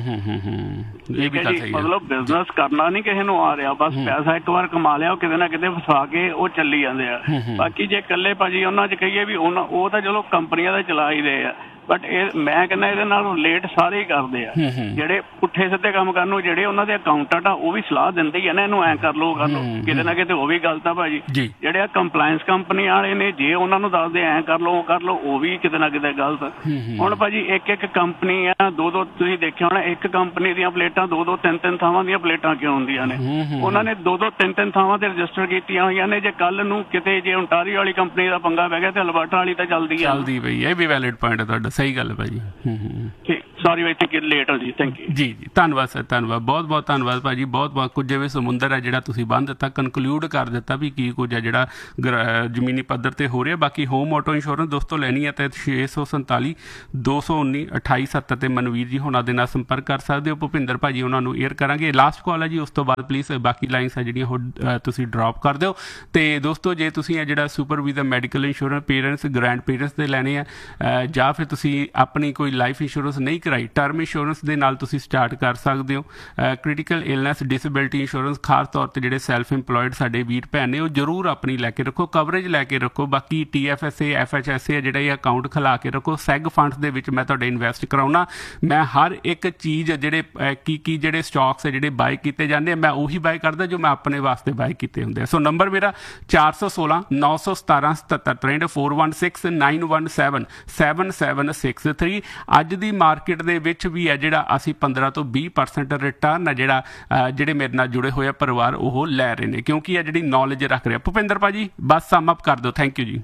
ਠੀਕ ਹੈ ਜੀ, ਮਤਲਬ ਬਿਜ਼ਨਸ ਕਰਨਾ ਨਹੀਂ ਕਿਸੇ ਨੂੰ ਆ ਰਿਹਾ, ਬਸ ਪੈਸਾ ਇੱਕ ਵਾਰ ਕਮਾ ਲਿਆ ਉਹ ਕਿਤੇ ਨਾ ਕਿਤੇ ਫਸਾ ਕੇ ਉਹ ਚੱਲੀ ਜਾਂਦੇ ਆ। ਬਾਕੀ ਜੇ ਇਕੱਲੇ ਭਾਜੀ ਉਹਨਾਂ 'ਚ ਕਹੀਏ ਵੀ ਉਹਨਾਂ ਉਹ ਤਾਂ ਚਲੋ ਕੰਪਨੀਆਂ ਦਾ ਚਲਾ ਹੀ ਰਹੇ ਆ, ਬਟ ਇਹ ਮੈਂ ਕਹਿੰਦਾ ਇਹਦੇ ਨਾਲ ਰਿਲੇਟ ਸਾਰੇ ਹੀ ਕਰਦੇ ਆ ਜਿਹੜੇ ਪੁੱਠੇ ਸਿੱਧੇ ਕੰਮ ਕਰਨ ਨੂੰ, ਜਿਹੜੇ ਉਹਨਾਂ ਦੇ ਅਕਾਊਂਟੈਂਟ ਆ ਉਹ ਵੀ ਸਲਾਹ ਦਿੰਦੇ ਹੀ ਆ ਨਾ ਇਹਨੂੰ ਐਂ ਕਰ ਲਓ ਕਰ ਲਓ, ਕਿਤੇ ਨਾ ਕਿਤੇ ਉਹ ਵੀ ਗਲਤ ਆ ਭਾਜੀ। ਜਿਹੜੇ ਆ ਕੰਪਲਾਇੰਸ ਕੰਪਨੀ ਵਾਲੇ ਨੇ ਜੇ ਉਹਨਾਂ ਨੂੰ ਦੱਸਦੇ ਐਂ ਕਰ ਲਓ ਕਰ ਲਓ, ਉਹ ਵੀ ਕਿਤੇ ਨਾ ਕਿਤੇ ਗਲਤ। ਹੁਣ ਭਾਜੀ ਇੱਕ ਇੱਕ ਕੰਪਨੀ ਆ, ਦੋ ਦੋ ਤੁਸੀਂ ਦੇਖਿਆ ਹੋਣਾ ਇੱਕ ਕੰਪਨੀ ਦੀਆਂ ਪਲੇਟਾਂ ਦੋ ਦੋ ਤਿੰਨ ਤਿੰਨ ਥਾਵਾਂ ਦੀਆਂ ਪਲੇਟਾਂ ਕਿਉਂ ਹੁੰਦੀਆਂ ਨੇ? ਉਹਨਾਂ ਨੇ ਦੋ ਦੋ ਤਿੰਨ ਤਿੰਨ ਥਾਵਾਂ ਤੇ ਰਜਿਸਟਰ ਕੀਤੀਆਂ ਹੋਈਆਂ ਨੇ। ਜੇ ਕੱਲ ਨੂੰ ਕਿਤੇ ਜੇ ਓਨਟਾਰੀਓ ਵਾਲੀ ਕੰਪਨੀ ਦਾ ਪੰਗਾ ਪੈ ਗਿਆ ਤੇ ਅਲਬਰਟਾ ਵਾਲੀ ਤਾਂ ਚੱਲਦੀ ਆ
ਚੱਲਦੀ ਪਈ। ਇਹ ਵੀ ਵੈਲਿਡ ਪੁਆਇੰਟ ਹੈ ਤੁਹਾਡਾ, ਸਹੀ ਗੱਲ ਹੈ ਭਾਜੀ।
ਠੀਕ, ਸੌਰੀ ਬਾਈ ਕਿ ਲੇਟ ਹੋ ਜੀ, ਥੈਂਕ ਯੂ
ਜੀ ਜੀ ਧੰਨਵਾਦ ਸਰ, ਧੰਨਵਾਦ, ਬਹੁਤ ਬਹੁਤ ਧੰਨਵਾਦ ਭਾਜੀ। ਬਹੁਤ ਬਹੁਤ ਕੁਝ ਜਿਵੇਂ ਸਮੁੰਦਰ ਹੈ ਜਿਹੜਾ ਤੁਸੀਂ ਬੰਨ੍ਹ ਦਿੱਤਾ, ਕਨਕਲੂਡ ਕਰ ਦਿੱਤਾ ਵੀ ਕੀ ਕੁਝ ਹੈ ਜਿਹੜਾ ਜ਼ਮੀਨੀ ਪੱਧਰ ਤੇ ਹੋ ਰਿਹਾ। ਬਾਕੀ ਹੋਮ ਆਟੋ ਇੰਸ਼ੋਰੈਂਸ ਦੋਸਤੋ ਲੈਣੀ ਹੈ ਤਾਂ ਛੇ ਸੌ ਸੰਤਾਲੀ ਦੋ ਸੌ ਉੱਨੀ ਅਠਾਈ ਸੱਤਰ ਤੇ ਮਨਵੀਰ ਜੀ ਹੁਣਾਂ ਦੇ ਨਾਲ ਸੰਪਰਕ ਕਰ ਸਕਦੇ ਹੋ। ਭੁਪਿੰਦਰ ਭਾਜੀ ਉਹਨਾਂ ਨੂੰ ਏਅਰ ਕਰਾਂਗੇ। ਲਾਸਟ ਕਾਲ ਹੈ ਜੀ, ਉਸ ਤੋਂ ਬਾਅਦ ਪਲੀਜ਼ ਬਾਕੀ ਲਾਈਨਸ ਹੈ ਜਿਹੜੀਆਂ ਉਹ ਤੁਸੀਂ ਡਰੋਪ ਕਰ ਦਿਓ। ਤੇ ਦੋਸਤੋ ਜੇ ਤੁਸੀਂ ਇਹ ਜਿਹੜਾ super visa medical insurance parents grand parents ਦੇ ਲੈਣੇ ਆ, ਜਾਂ ਫਿਰ ਤੁਸੀਂ ਆਪਣੀ ਕੋਈ ਲਾਈਫ ਇੰਸ਼ੋਰੈਂਸ ਨਹੀਂ ਕਰਾਈ, ਟਰਮ ਇੰਸ਼ੋਰੈਂਸ ਦੇ ਨਾਲ ਤੁਸੀਂ ਸਟਾਰਟ ਕਰ ਸਕਦੇ ਹੋ। ਕ੍ਰਿਟੀਕਲ ਇਲਨੈਸ ਡਿਸੇਬਿਲਿਟੀ ਇੰਸ਼ੋਰੈਂਸ ਖਾਸ ਤੌਰ ਤੇ ਜਿਹੜੇ ਸੈਲਫ ਇੰਪਲੋਇਡ ਸਾਡੇ ਵੀਰ ਭੈਣ ਨੇ ਉਹ ਜ਼ਰੂਰ ਆਪਣੀ ਲੈ ਕੇ ਰੱਖੋ, ਕਵਰੇਜ ਲੈ ਕੇ ਰੱਖੋ। ਬਾਕੀ T F S A F H S A ਜਿਹੜਾ ਇਹ ਅਕਾਊਂਟ ਖਿਲਾ ਕੇ ਰੱਖੋ। ਸੈਗ ਫੰਡਸ ਦੇ ਵਿੱਚ ਮੈਂ ਤੁਹਾਡੇ ਇਨਵੈਸਟ ਕਰਾਉਣਾ। ਮੈਂ ਹਰ ਇੱਕ ਚੀਜ਼ ਜਿਹੜੇ ਕੀ ਕੀ ਜਿਹੜੇ ਸਟਾਕਸ ਹੈ ਜਿਹੜੇ ਬਾਏ ਕੀਤੇ ਜਾਂਦੇ ਆ, ਮੈਂ ਉਹੀ ਬਾਏ ਕਰਦਾ ਜੋ ਮੈਂ ਆਪਣੇ ਵਾਸਤੇ ਬਾਏ ਕੀਤੇ ਹੁੰਦੇ ਆ। ਸੋ ਨੰਬਰ ਮੇਰਾ ਚਾਰ ਸੌ ਸੋਲਾਂ ਨੌ ਸੌ ਸਤਾਰਾਂ ਸਤੱਤਰ ਤਰੇਂਹਠ four one six nine one seven seven seven six three. ਅੱਜ ਦੀ ਮਾਰਕੀਟ ਦੇ ਵਿੱਚ ਵੀ ਹੈ ਜਿਹੜਾ ਅਸੀਂ ਪੰਦਰਾਂ ਤੋਂ ਵੀਹ ਪਰਸੈਂਟ ਰਿਟਰਨ ਹੈ ਜਿਹੜਾ ਜਿਹੜੇ ਮੇਰੇ ਨਾਲ ਜੁੜੇ ਹੋਏ ਪਰਿਵਾਰ ਉਹ ਲੈ ਰਹੇ ਨੇ, ਕਿਉਂਕਿ ਇਹ ਜਿਹੜੀ ਨੌਲੇਜ ਰੱਖ ਰਿਹਾ। ਭੁਪਿੰਦਰ ਭਾਜੀ ਬਸ ਸਮ ਅਪ ਕਰ ਦਿਓ, ਥੈਂਕ ਯੂ ਜੀ।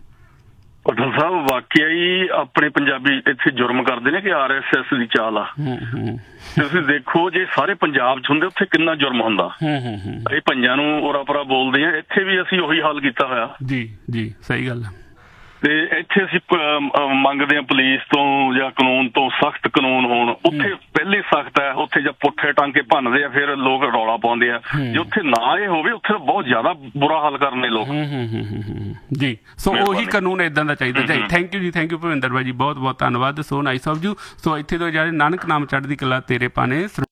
ਪਠਾਨ ਸਾਹਿਬ ਵਾਕਿਆ ਹੀ ਆਪਣੇ ਪੰਜਾਬੀ ਇੱਥੇ ਜੁਰਮ ਕਰਦੇ ਨੇ ਕਿ ਆਰ ਐਸ ਐਸ ਦੀ ਚਾਲ ਆ। ਤੁਸੀਂ ਦੇਖੋ ਜੇ ਸਾਰੇ ਪੰਜਾਬ ਚ ਹੁੰਦੇ ਉੱਥੇ ਕਿੰਨਾ ਜੁਰਮ ਹੁੰਦਾ। ਇਹ ਪੰਜਾਂ ਨੂੰ ਉਰਾ ਪਰਾ ਬੋਲਦੇ ਆ, ਇੱਥੇ ਵੀ ਅਸੀਂ ਉਹੀ ਹਾਲ ਕੀਤਾ ਹੋਇਆ।
ਜੀ ਜੀ ਸਹੀ ਗੱਲ।
ਤੇ ਇੱਥੇ ਅਸੀਂ ਮੰਗਦੇ ਹਾਂ ਪੁਲਿਸ ਤੋਂ ਜਾਂ ਕਾਨੂੰਨ ਤੋਂ ਸਖਤ ਕਾਨੂੰਨ ਹੋਣ। ਉੱਥੇ ਪਹਿਲੇ ਸਖਤ ਹੈ, ਉੱਥੇ ਜਦ ਪੁੱਠੇ ਟਾਂਕੇ ਭੰਨਦੇ ਆ ਫਿਰ ਲੋਕ ਰੌਲਾ ਪਾਉਂਦੇ ਆ। ਜੇ ਉੱਥੇ ਨਾ ਇਹ ਹੋਵੇ ਉੱਥੇ ਬਹੁਤ ਜ਼ਿਆਦਾ ਬੁਰਾ ਹਾਲ ਕਰਨੇ ਲੋਕ।
ਜੀ ਸੋ ਉਹੀ ਕਾਨੂੰਨ ਏਦਾਂ ਦਾ ਚਾਹੀਦਾ ਜੀ। ਥੈਂਕ ਯੂ ਜੀ, ਥੈਂਕ ਯੂ ਭੁਪਿੰਦਰ ਭਾਈ ਜੀ, ਬਹੁਤ ਬਹੁਤ ਧੰਨਵਾਦ। So nice of you. ਸੋ ਇੱਥੇ ਤੋਂ ਜਿਹੜੇ ਨਾਨਕ ਨਾਮ ਚੜ੍ਹਦੀ ਕਲਾ ਤੇਰੇ ਪਾਣੇ।